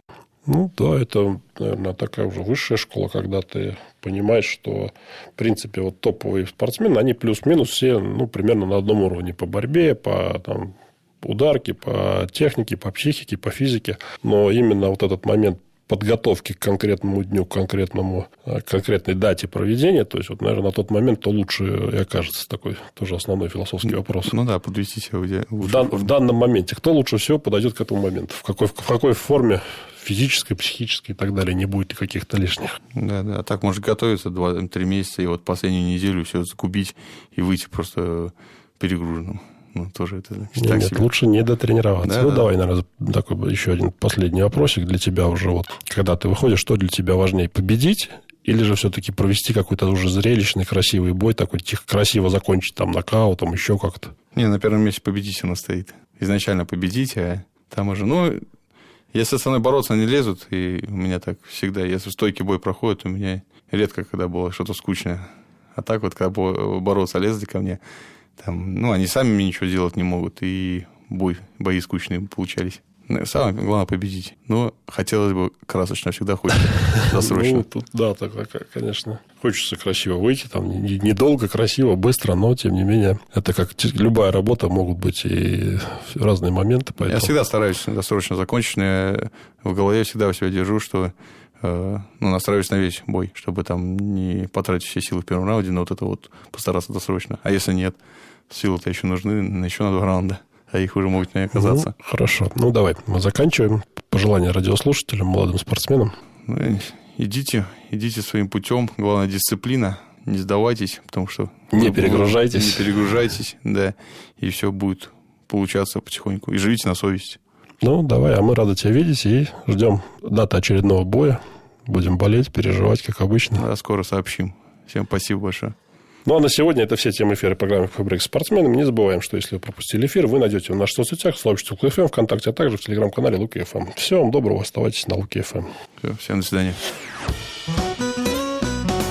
Ну, да, это, наверное, такая уже высшая школа, когда ты понимаешь, что, в принципе, вот топовые спортсмены, они плюс-минус все, ну, примерно на одном уровне по борьбе, по там, ударке, по технике, по психике, по физике. Но именно вот этот момент подготовки к конкретному дню, к конкретному, к конкретной дате проведения, то есть, вот, наверное, на тот момент то лучше и окажется такой тоже основной философский вопрос.
Ну да, подвести себя
в, дан, в данном моменте. Кто лучше всего подойдет к этому моменту? В какой, в какой форме физической, психической и так далее, не будет каких-то лишних.
Да, да. А так может готовиться два-три месяца, и вот последнюю неделю все закупить и выйти просто перегруженным. Ну, тоже это
нет, нет, себе. Лучше не дотренироваться. Да, ну, да. Давай, наверное, такой еще один последний вопросик для тебя уже. Вот, когда ты выходишь, что для тебя важнее, победить или же все-таки провести какой-то уже зрелищный, красивый бой, такой тихо, красиво закончить там нокаутом, еще как-то?
Не, на первом месте победить оно стоит. Изначально победить, а там уже, ну, если со мной бороться не лезут, и у меня так всегда, если стойкий бой проходит, у меня редко, когда было что-то скучное. А так вот, когда бороться лезли ко мне, там, ну, они сами мне ничего делать не могут, и бой, бои скучные получались. Самое главное победить. Но хотелось бы красочно, всегда хочется досрочно.
Ну, тут, да, так, конечно. Хочется красиво выйти, там, недолго, красиво, быстро, но, тем не менее, это как любая работа, могут быть и разные моменты. Поэтому...
Я всегда стараюсь досрочно закончить, но я в голове всегда у себя держу, что ну, настраиваюсь на весь бой, чтобы там не потратить все силы в первом раунде, но вот это вот постараться досрочно. А если нет, силы-то еще нужны, еще на два раунда. А их уже могут не оказаться.
Ну, хорошо. Ну, давай, мы заканчиваем. Пожелания радиослушателям, молодым спортсменам.
Ну, идите, идите своим путем. Главное, дисциплина. Не сдавайтесь, потому что...
Не перегружайтесь.
Не перегружайтесь, да. И все будет получаться потихоньку. И живите на совести.
Ну, давай, а мы рады тебя видеть. И ждем даты очередного боя. Будем болеть, переживать, как обычно.
Да, скоро сообщим. Всем спасибо большое.
Ну, а на сегодня это все темы эфира программы «Фабрик спортсменам». Не забываем, что если вы пропустили эфир, вы найдете в наших соцсетях, в сообществе Луки.ФМ, ВКонтакте, а также в телеграм-канале Луки.ФМ. Всего вам доброго, оставайтесь на Луки.ФМ.
Все, всем до свидания.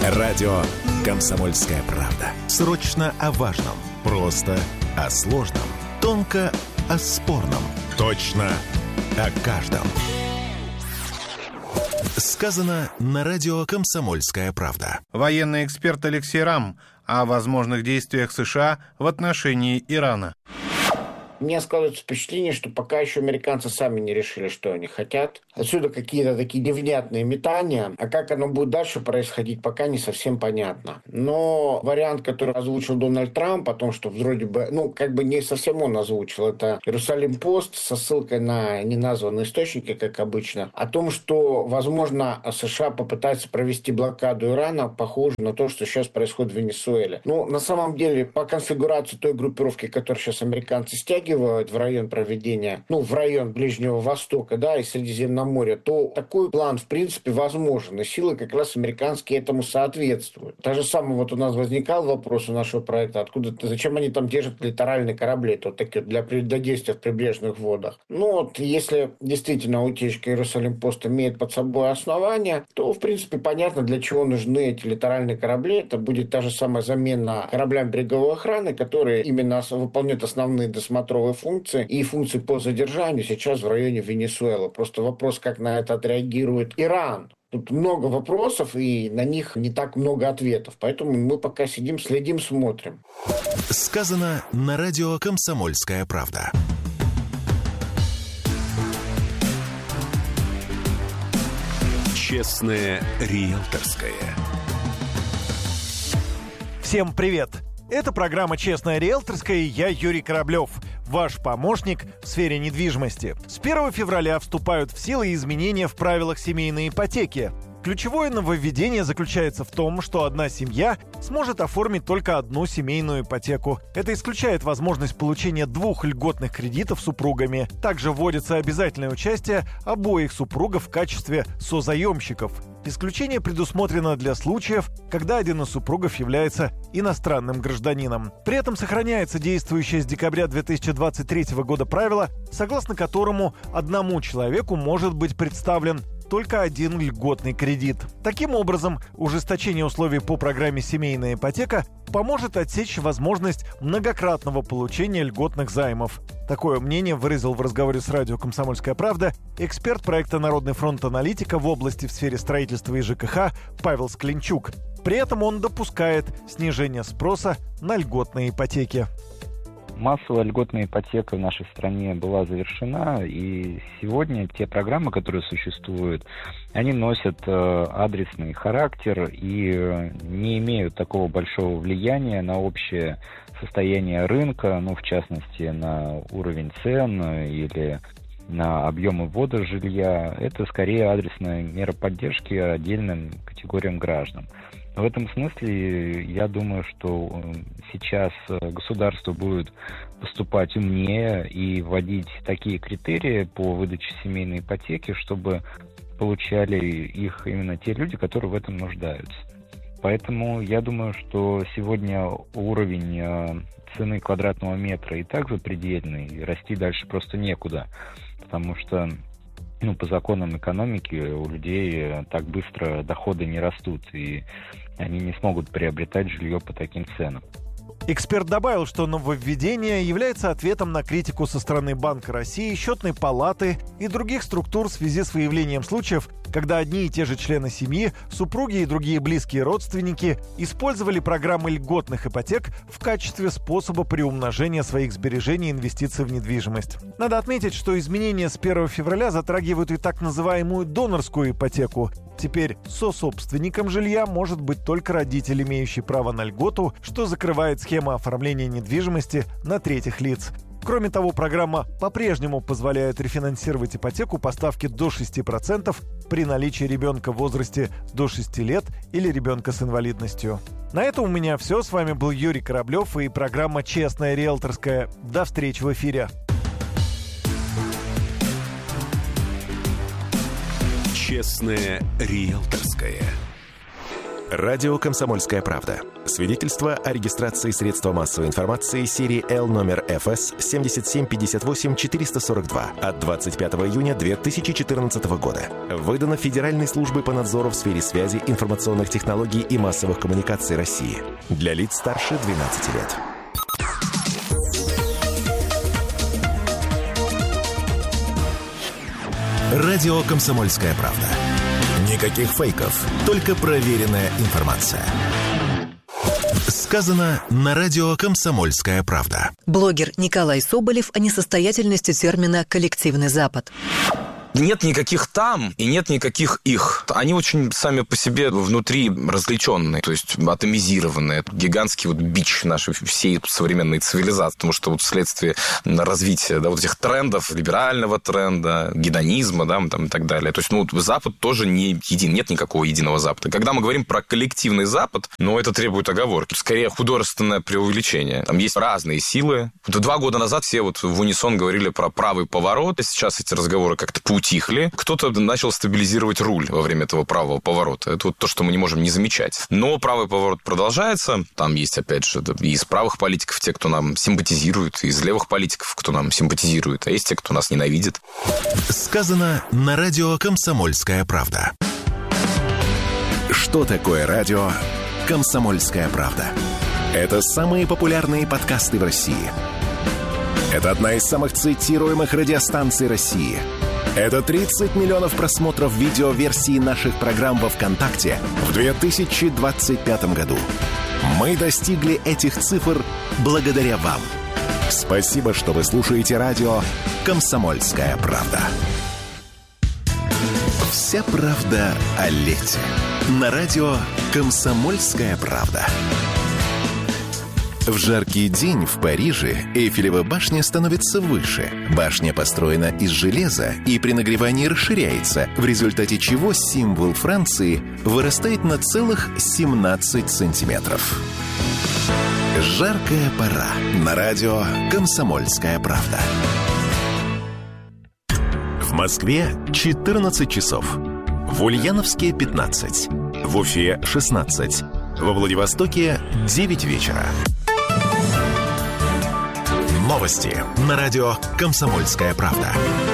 Радио «Комсомольская правда». Срочно о важном. Просто о сложном. Тонко о спорном. Точно о каждом. Сказано на радио «Комсомольская правда».
Военный эксперт Алексей Рам о возможных действиях США в отношении Ирана.
У меня складывается впечатление, что пока еще американцы сами не решили, что они хотят. Отсюда какие-то такие невнятные метания. А как оно будет дальше происходить, пока не совсем понятно. Но вариант, который озвучил Дональд Трамп, о том, что вроде бы, ну, как бы не совсем он озвучил, это Иерусалим-Пост со ссылкой на неназванные источники, как обычно, о том, что, возможно, США попытаются провести блокаду Ирана, похоже на то, что сейчас происходит в Венесуэле. Ну, на самом деле, по конфигурации той группировки, которую сейчас американцы стягивают в район проведения, ну, в район Ближнего Востока, да, и Средиземноморья, то такой план, в принципе, возможен. И силы как раз американские этому соответствуют. Так же самое вот у нас возникал вопрос у нашего проекта, откуда, зачем они там держат литеральные корабли, то такие для действия в прибрежных водах. Ну, вот, если действительно утечка Иерусалим-Пост имеет под собой основания, то, в принципе, понятно, для чего нужны эти литеральные корабли. Это будет та же самая замена кораблям береговой охраны, которые именно выполняют основные досмотровые функции и функции по задержанию сейчас в районе Венесуэлы. Просто вопрос, как на это отреагирует Иран. Тут много вопросов, и на них не так много ответов. Поэтому мы пока сидим, следим, смотрим.
Сказано на радио «Комсомольская правда». Честное риэлторское.
Всем привет! Это программа «Честная риэлторская» и я, Юрий Кораблев, ваш помощник в сфере недвижимости. С первого февраля вступают в силу изменения в правилах семейной ипотеки. Ключевое нововведение заключается в том, что одна семья сможет оформить только одну семейную ипотеку. Это исключает возможность получения двух льготных кредитов супругами. Также вводится обязательное участие обоих супругов в качестве созаемщиков. Исключение предусмотрено для случаев, когда один из супругов является иностранным гражданином. При этом сохраняется действующее с декабря две тысячи двадцать третьего года правило, согласно которому одному человеку может быть представлен только один льготный кредит. Таким образом, ужесточение условий по программе «Семейная ипотека» поможет отсечь возможность многократного получения льготных займов. Такое мнение выразил в разговоре с радио «Комсомольская правда» эксперт проекта «Народный фронт аналитика» в области в сфере строительства и ЖКХ Павел Скленчук. При этом он допускает снижение спроса на льготные ипотеки.
Массовая льготная ипотека в нашей стране была завершена, и сегодня те программы, которые существуют, они носят э, адресный характер и э, не имеют такого большого влияния на общее состояние рынка, ну, в частности, на уровень цен или на объемы ввода жилья. Это скорее адресная мера поддержки отдельным категориям граждан. В этом смысле я думаю, что сейчас государство будет поступать умнее и вводить такие критерии по выдаче семейной ипотеки, чтобы получали их именно те люди, которые в этом нуждаются. Поэтому я думаю, что сегодня уровень цены квадратного метра и так запредельный, и расти дальше просто некуда, потому что ну, по законам экономики у людей так быстро доходы не растут, и они не смогут приобретать жилье по таким ценам.
Эксперт добавил, что нововведение является ответом на критику со стороны Банка России, Счетной палаты и других структур в связи с выявлением случаев, когда одни и те же члены семьи, супруги и другие близкие родственники использовали программы льготных ипотек в качестве способа приумножения своих сбережений и инвестиций в недвижимость. Надо отметить, что изменения с первого февраля затрагивают и так называемую донорскую ипотеку. Теперь сособственником жилья может быть только родитель, имеющий право на льготу, что закрывает схему оформления недвижимости на третьих лиц. Кроме того, программа по-прежнему позволяет рефинансировать ипотеку по ставке до шести процентов при наличии ребенка в возрасте до шести лет или ребенка с инвалидностью. На этом у меня все. С вами был Юрий Кораблев и программа «Честная риэлторская». До встречи в эфире.
Честное риэлторское. Радио «Комсомольская правда». Свидетельство о регистрации средства массовой информации серии Л номер эф эс семь семь пять восемь четыре сорок два от двадцать пятого июня две тысячи четырнадцатого года. Выдано Федеральной службой по надзору в сфере связи, информационных технологий и массовых коммуникаций России. Для лиц старше двенадцати лет. Радио «Комсомольская правда». Никаких фейков, только проверенная информация. Сказано на радио «Комсомольская правда».
Блогер Николай Соболев о несостоятельности термина «коллективный Запад».
Нет никаких там и нет никаких их. Они очень сами по себе внутри различенные, то есть атомизированные. Гигантский вот бич нашей всей современной цивилизации, потому что вот вследствие развития, да, вот этих трендов, либерального тренда, гедонизма, да, там, и так далее. То есть, ну, Запад тоже не един, нет никакого единого Запада. Когда мы говорим про коллективный Запад, ну, это требует оговорки. Скорее, художественное преувеличение. Там есть разные силы. Вот два года назад все вот в унисон говорили про правый поворот. Сейчас эти разговоры как-то поутихли. Кто-то начал стабилизировать руль во время этого правого поворота. Это вот то, что мы не можем не замечать. Но правый поворот продолжается. Там есть, опять же, и из правых политиков те, кто нам симпатизирует, и из левых политиков, кто нам симпатизирует, а есть те, кто нас ненавидит.
Сказано на радио «Комсомольская правда». Что такое радио «Комсомольская правда»? Это самые популярные подкасты в России. Это одна из самых цитируемых радиостанций России. Это тридцать миллионов просмотров видеоверсии наших программ во ВКонтакте в две тысячи двадцать пятом году. Мы достигли этих цифр благодаря вам. Спасибо, что вы слушаете радио «Комсомольская правда». Вся правда о лете. На радио «Комсомольская правда». В жаркий день в Париже Эйфелева башня становится выше. Башня построена из железа и при нагревании расширяется, в результате чего символ Франции вырастает на целых семнадцать сантиметров. Жаркая пора. На радио «Комсомольская правда». В Москве четырнадцать часов. В Ульяновске пятнадцать. В Уфе шестнадцать. Во Владивостоке девять вечера. Новости на радио «Комсомольская правда».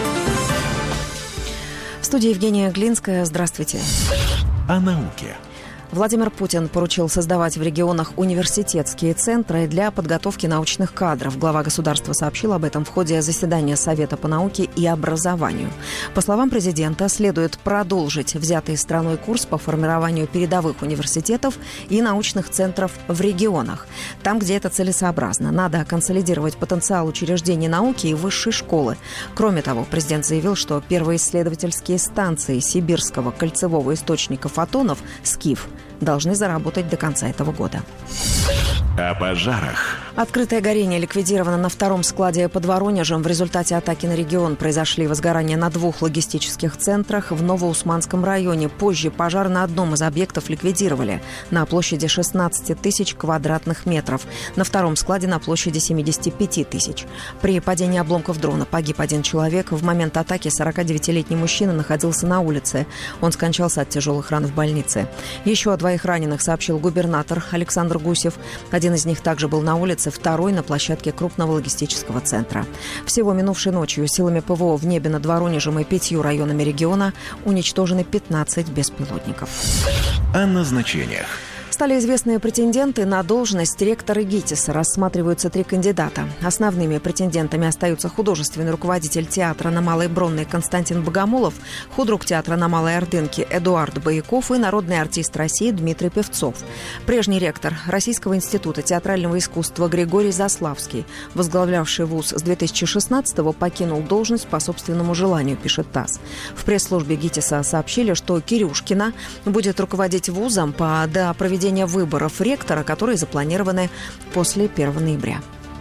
В студии Евгения Глинская. Здравствуйте.
О науке.
Владимир Путин поручил создавать в регионах университетские центры для подготовки научных кадров. Глава государства сообщил об этом в ходе заседания Совета по науке и образованию. По словам президента, следует продолжить взятый страной курс по формированию передовых университетов и научных центров в регионах. Там, где это целесообразно, надо консолидировать потенциал учреждений науки и высшей школы. Кроме того, президент заявил, что первые исследовательские станции Сибирского кольцевого источника фотонов «Скиф» должны заработать до конца этого года.
О пожарах.
Открытое горение ликвидировано на втором складе под Воронежем. В результате атаки на регион произошли возгорания на двух логистических центрах в Новоусманском районе. Позже пожар на одном из объектов ликвидировали на площади шестнадцать тысяч квадратных метров. На втором складе на площади семьдесят пять тысяч. При падении обломков дрона погиб один человек. В момент атаки сорокадевятилетний мужчина находился на улице. Он скончался от тяжелых ран в больнице. Еще о двоих раненых сообщил губернатор Александр Гусев. Один из них также был на улице, второй на площадке крупного логистического центра. Всего минувшей ночью силами ПВО в небе над Воронежем и пятью районами региона уничтожены пятнадцать беспилотников.
О назначениях.
Стали известные претенденты на должность ректора ГИТИСа. Рассматриваются три кандидата. Основными претендентами остаются художественный руководитель театра на Малой Бронной Константин Богомолов, худрук театра на Малой Ордынке Эдуард Бояков и народный артист России Дмитрий Певцов. Прежний ректор Российского института театрального искусства Григорий Заславский, возглавлявший вуз с две тысячи шестнадцатого, покинул должность по собственному желанию, пишет ТАСС. В пресс-службе ГИТИСа сообщили, что Кирюшкина будет руководить вузом по до проведения выборов ректора, которые запланированы после первого ноября.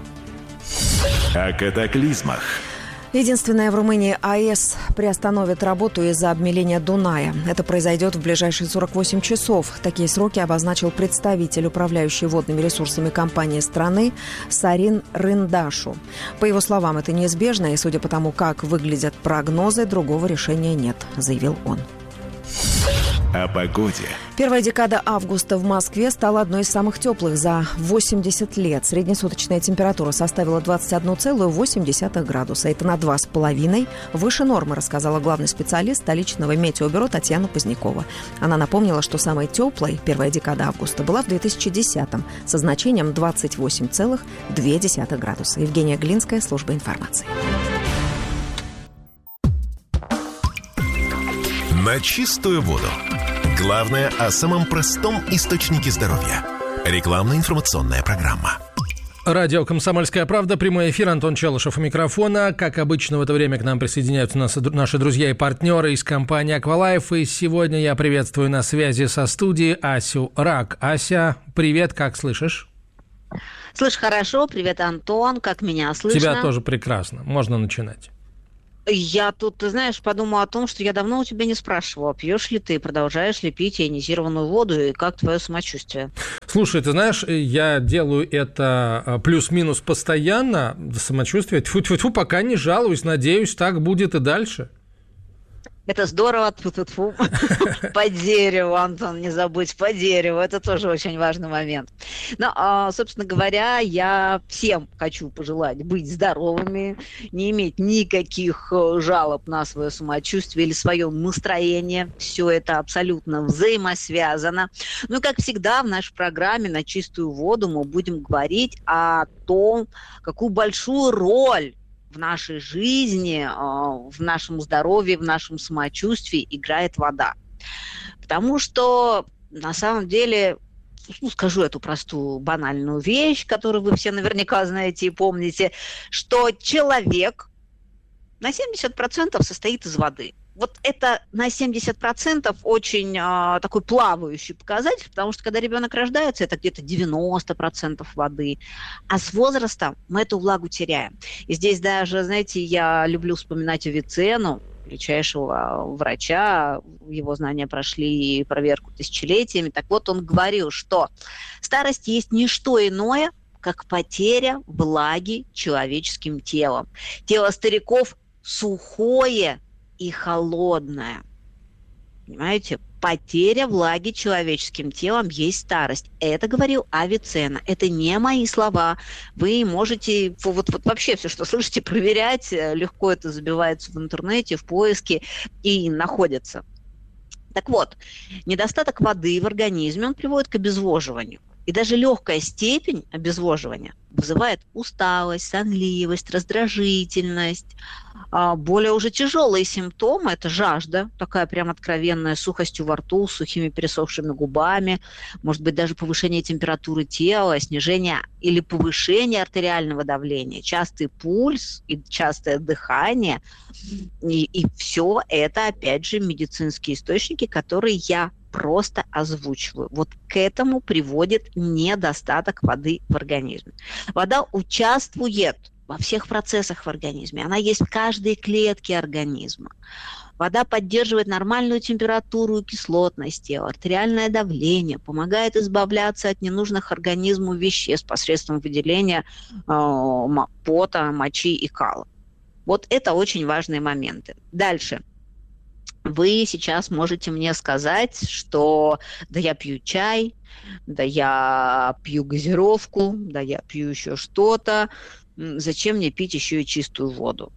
О катаклизмах.
Единственная в Румынии АЭС приостановит работу из-за обмеления Дуная. Это произойдет в ближайшие сорок восемь часов. Такие сроки обозначил представитель управляющей водными ресурсами компании страны Сарин Рындашу. По его словам, это неизбежно, и судя по тому, как выглядят прогнозы, другого решения нет, заявил он.
О погоде.
Первая декада августа в Москве стала одной из самых теплых за восемьдесят лет. Среднесуточная температура составила двадцать один целых восемь десятых градуса. Это на два с половиной выше нормы, рассказала главный специалист столичного метеобюро Татьяна Позднякова. Она напомнила, что самой теплой первая декада августа была в две тысячи десятом со значением двадцать восемь целых две десятых градуса. Евгения Глинская, служба информации.
На чистую воду. Главное о самом простом источнике здоровья. Рекламно-информационная программа.
Радио «Комсомольская правда», прямой эфир, Антон Челышев у микрофона. Как обычно, в это время к нам присоединяются нас, наши друзья и партнеры из компании «Аквалайф». И сегодня я приветствую на связи со студией Асю Рак. Ася, привет, как слышишь?
Слышь, хорошо. Привет, Антон. Как меня слышно?
Тебя тоже прекрасно. Можно начинать.
Я тут, ты знаешь, подумала о том, что я давно у тебя не спрашивала, пьешь ли ты, продолжаешь ли пить ионизированную воду, и как твое самочувствие?
Слушай, ты знаешь, я делаю это плюс-минус постоянно, самочувствие, тьфу-тьфу-тьфу, пока не жалуюсь, надеюсь, так будет и дальше.
Это здорово, тьфу-тьфу-тьфу. По дереву, Антон, не забудь, по дереву, это тоже очень важный момент. Ну, собственно говоря, я всем хочу пожелать быть здоровыми, не иметь никаких жалоб на свое самочувствие или свое настроение. Все это абсолютно взаимосвязано. Ну, и как всегда, в нашей программе «На чистую воду» мы будем говорить о том, какую большую роль в нашей жизни, в нашем здоровье, в нашем самочувствии играет вода. Потому что, на самом деле, ну, скажу эту простую банальную вещь, которую вы все наверняка знаете и помните, что человек на семьдесят процентов состоит из воды. Вот это на семьдесят процентов очень а, такой плавающий показатель, потому что когда ребенок рождается, это где-то девяносто процентов воды, а с возрастом мы эту влагу теряем. И здесь даже, знаете, я люблю вспоминать Авиценну, величайшего врача, его знания прошли проверку тысячелетиями. Так вот, он говорил, что старость есть не что иное, как потеря влаги человеческим телом. Тело стариков сухое и холодная. Понимаете? Потеря влаги человеческим телом есть старость. Это говорил Авиценна. Это не мои слова. Вы можете вот, вот вообще все, что слышите, проверять. Легко это забивается в интернете, в поиске и находится. Так вот, недостаток воды в организме, он приводит к обезвоживанию. И даже легкая степень обезвоживания вызывает усталость, сонливость, раздражительность. Более уже тяжелые симптомы – это жажда, такая прям откровенная, с сухостью во рту, с сухими пересохшими губами, может быть, даже повышение температуры тела, снижение или повышение артериального давления, частый пульс и частое дыхание. И, и все это, опять же, медицинские источники, которые я просто озвучиваю. Вот к этому приводит недостаток воды в организме. Вода участвует во всех процессах в организме. Она есть в каждой клетке организма. Вода поддерживает нормальную температуру и кислотность тела, артериальное давление, помогает избавляться от ненужных организму веществ посредством выделения э, пота, мочи и кала. Вот это очень важные моменты. Дальше. Вы сейчас можете мне сказать, что да я пью чай, да я пью газировку, да я пью еще что-то. Зачем мне пить еще и чистую воду?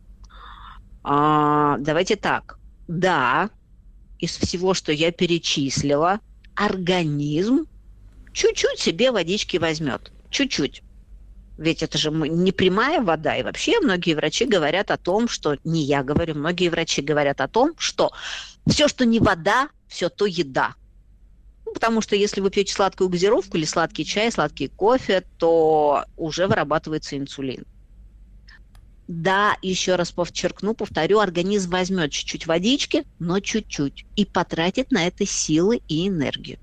А, давайте так. Да, из всего, что я перечислила, организм чуть-чуть себе водички возьмет. Чуть-чуть. Ведь это же не прямая вода. И вообще многие врачи говорят о том, что... Не я говорю, многие врачи говорят о том, что все, что не вода, все то еда. Ну, потому что если вы пьете сладкую газировку или сладкий чай, сладкий кофе, то уже вырабатывается инсулин. Да, еще раз подчеркну, повторю, организм возьмет чуть-чуть водички, но чуть-чуть. И потратит на это силы и энергию.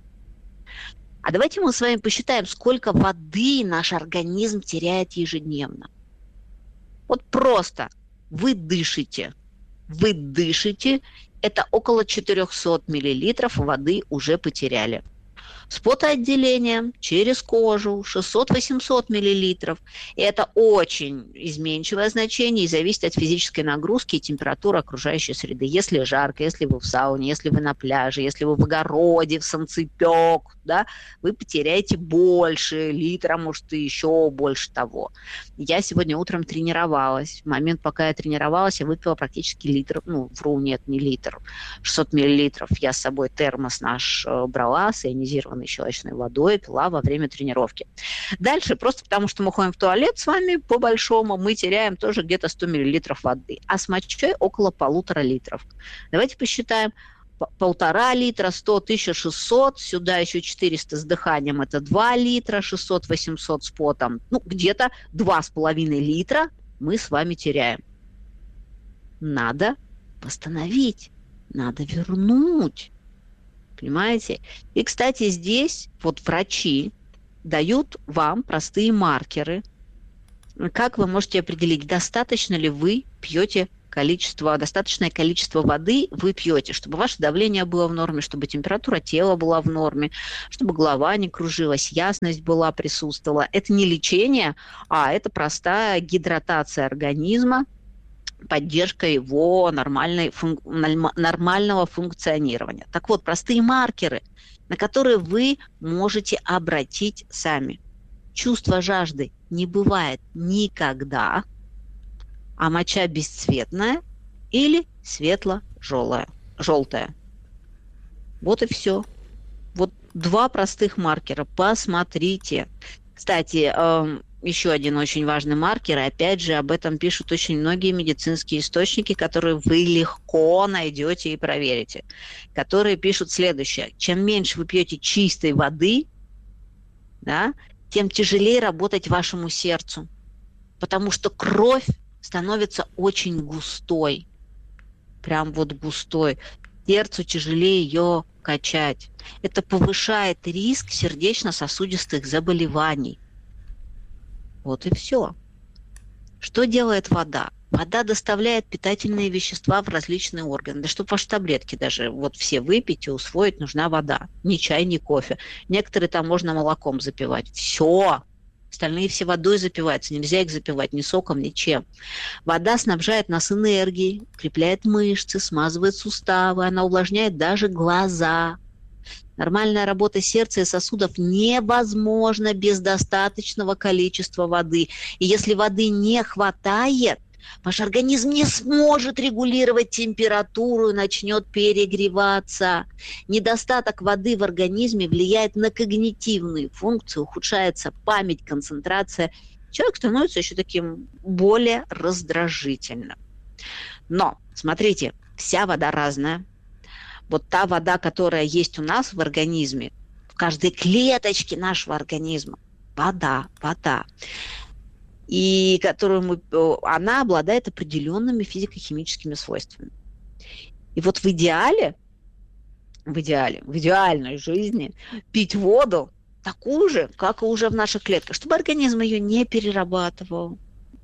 А давайте мы с вами посчитаем, сколько воды наш организм теряет ежедневно. Вот просто вы дышите, вы дышите, это около четыреста миллилитров воды уже потеряли. С потоотделением через кожу шестьсот-восемьсот миллилитров. И это очень изменчивое значение и зависит от физической нагрузки и температуры окружающей среды. Если жарко, если вы в сауне, если вы на пляже, если вы в огороде, в солнцепек, да, вы потеряете больше литра, может, и еще больше того. Я сегодня утром тренировалась. В момент, пока я тренировалась, я выпила практически литр, ну, вру, нет, не литр, шестьсот миллилитров. Я с собой термос наш брала с ионизированной щелочной водой, пила во время тренировки. Дальше, просто потому что мы ходим в туалет с вами по-большому, мы теряем тоже где-то сто миллилитров воды, а с мочой около полутора литров. Давайте посчитаем. Полтора литра, сто, тысяча шестьсот, сюда еще четыреста с дыханием, это два литра, шестьсот-восемьсот с потом, ну, где-то два с половиной литра мы с вами теряем. Надо восстановить, надо вернуть. Понимаете? И, кстати, здесь вот врачи дают вам простые маркеры. Как вы можете определить, достаточно ли вы пьете количество, достаточное количество воды вы пьете, чтобы ваше давление было в норме, чтобы температура тела была в норме, чтобы голова не кружилась, ясность была, присутствовала. Это не лечение, а это простая гидратация организма, поддержка его нормальной, фун, нормального функционирования. Так вот, простые маркеры, на которые вы можете обратить сами. Чувство жажды не бывает никогда, а моча бесцветная или светло-желтая. Желтая. Вот и все. Вот два простых маркера. Посмотрите. Кстати, э, еще один очень важный маркер, и опять же об этом пишут очень многие медицинские источники, которые вы легко найдете и проверите, которые пишут следующее. Чем меньше вы пьете чистой воды, да, тем тяжелее работать вашему сердцу, потому что кровь становится очень густой, прям вот густой. Сердцу тяжелее ее качать. Это повышает риск сердечно-сосудистых заболеваний. Вот и все. Что делает вода? Вода доставляет питательные вещества в различные органы. Да чтобы ваши таблетки даже вот все выпить и усвоить, нужна вода. Ни чай, ни кофе. Некоторые там можно молоком запивать. Все. Остальные все водой запиваются. Нельзя их запивать ни соком, ничем. Вода снабжает нас энергией, укрепляет мышцы, смазывает суставы. Она увлажняет даже глаза. Нормальная работа сердца и сосудов невозможна без достаточного количества воды. И если воды не хватает, ваш организм не сможет регулировать температуру и начнет перегреваться. Недостаток воды в организме влияет на когнитивные функции, ухудшается память, концентрация. Человек становится еще таким более раздражительным. Но, смотрите, вся вода разная. Вот та вода, которая есть у нас в организме, в каждой клеточке нашего организма, вода, вода. И которую мы, она обладает определенными физико-химическими свойствами. И вот в идеале, в идеале, в идеальной жизни пить воду такую же, как и уже в наших клетках, чтобы организм ее не перерабатывал,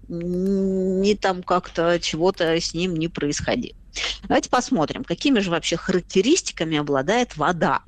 ни там как-то чего-то с ним не происходило. Давайте посмотрим, какими же вообще характеристиками обладает вода.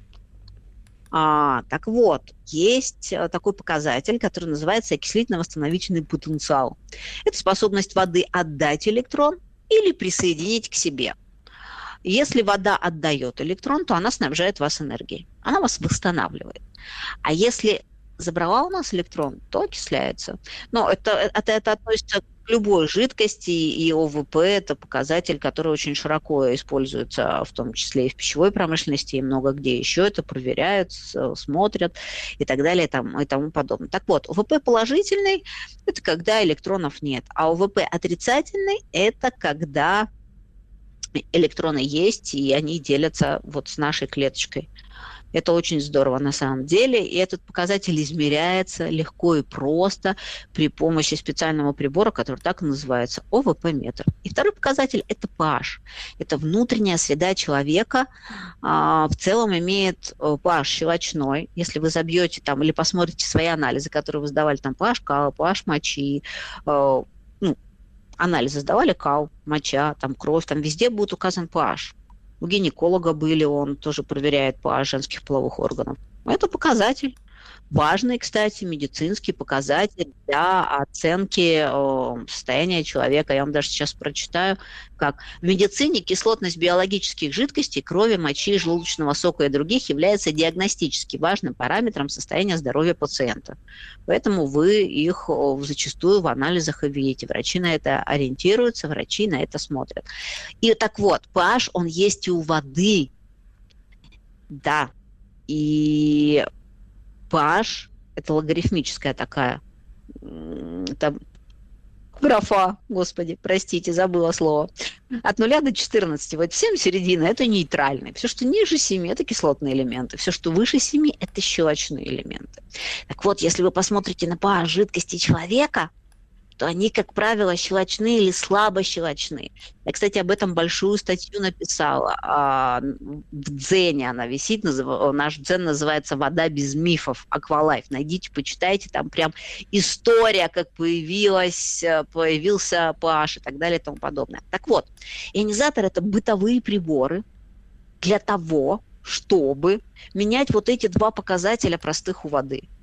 А, так вот, есть такой показатель, который называется окислительно-восстановительный потенциал. Это способность воды отдать электрон или присоединить к себе. Если вода отдает электрон, то она снабжает вас энергией. Она вас восстанавливает. А если забрала у нас электрон, то окисляется. Но это, это, это относится к любой жидкости, и ОВП – это показатель, который очень широко используется, в том числе и в пищевой промышленности, и много где еще это проверяют, смотрят и так далее, и тому, и тому подобное. Так вот, ОВП положительный – это когда электронов нет, а ОВП отрицательный – это когда электроны есть, и они делятся вот с нашей клеточкой. Это очень здорово на самом деле, и этот показатель измеряется легко и просто при помощи специального прибора, который так и называется ОВП-метр. И второй показатель – это pH. Это внутренняя среда человека, в целом имеет pH щелочной. Если вы забьете там или посмотрите свои анализы, которые вы сдавали, там pH кала, pH мочи, ну, анализы сдавали, кал, моча, там кровь, там везде будет указан pH. У гинеколога были, он тоже проверяет pH женских половых органов. Это показатель. Важный, кстати, медицинский показатель для оценки э, состояния человека. Я вам даже сейчас прочитаю, как в медицине кислотность биологических жидкостей, крови, мочи, желудочного сока и других является диагностически важным параметром состояния здоровья пациента. Поэтому вы их э, зачастую в анализах и видите. Врачи на это ориентируются, врачи на это смотрят. И так вот, pH, он есть и у воды. Да. И pH – это логарифмическая такая там, графа, господи, простите, забыла слово. От нуля до четырнадцати. Вот семь середина – это нейтральный. Все, что ниже семи – это кислотные элементы. Все, что выше семи – это щелочные элементы. Так вот, если вы посмотрите на pH жидкости человека, то они, как правило, щелочные или слабощелочные. Я, кстати, об этом большую статью написала. В Дзене она висит. Наш Дзен называется «Вода без мифов», Aqualife. Найдите, почитайте. Там прям история, как появилась, появился pH и так далее и тому подобное. Так вот, ионизатор – это бытовые приборы для того, чтобы менять вот эти два показателя простых у воды.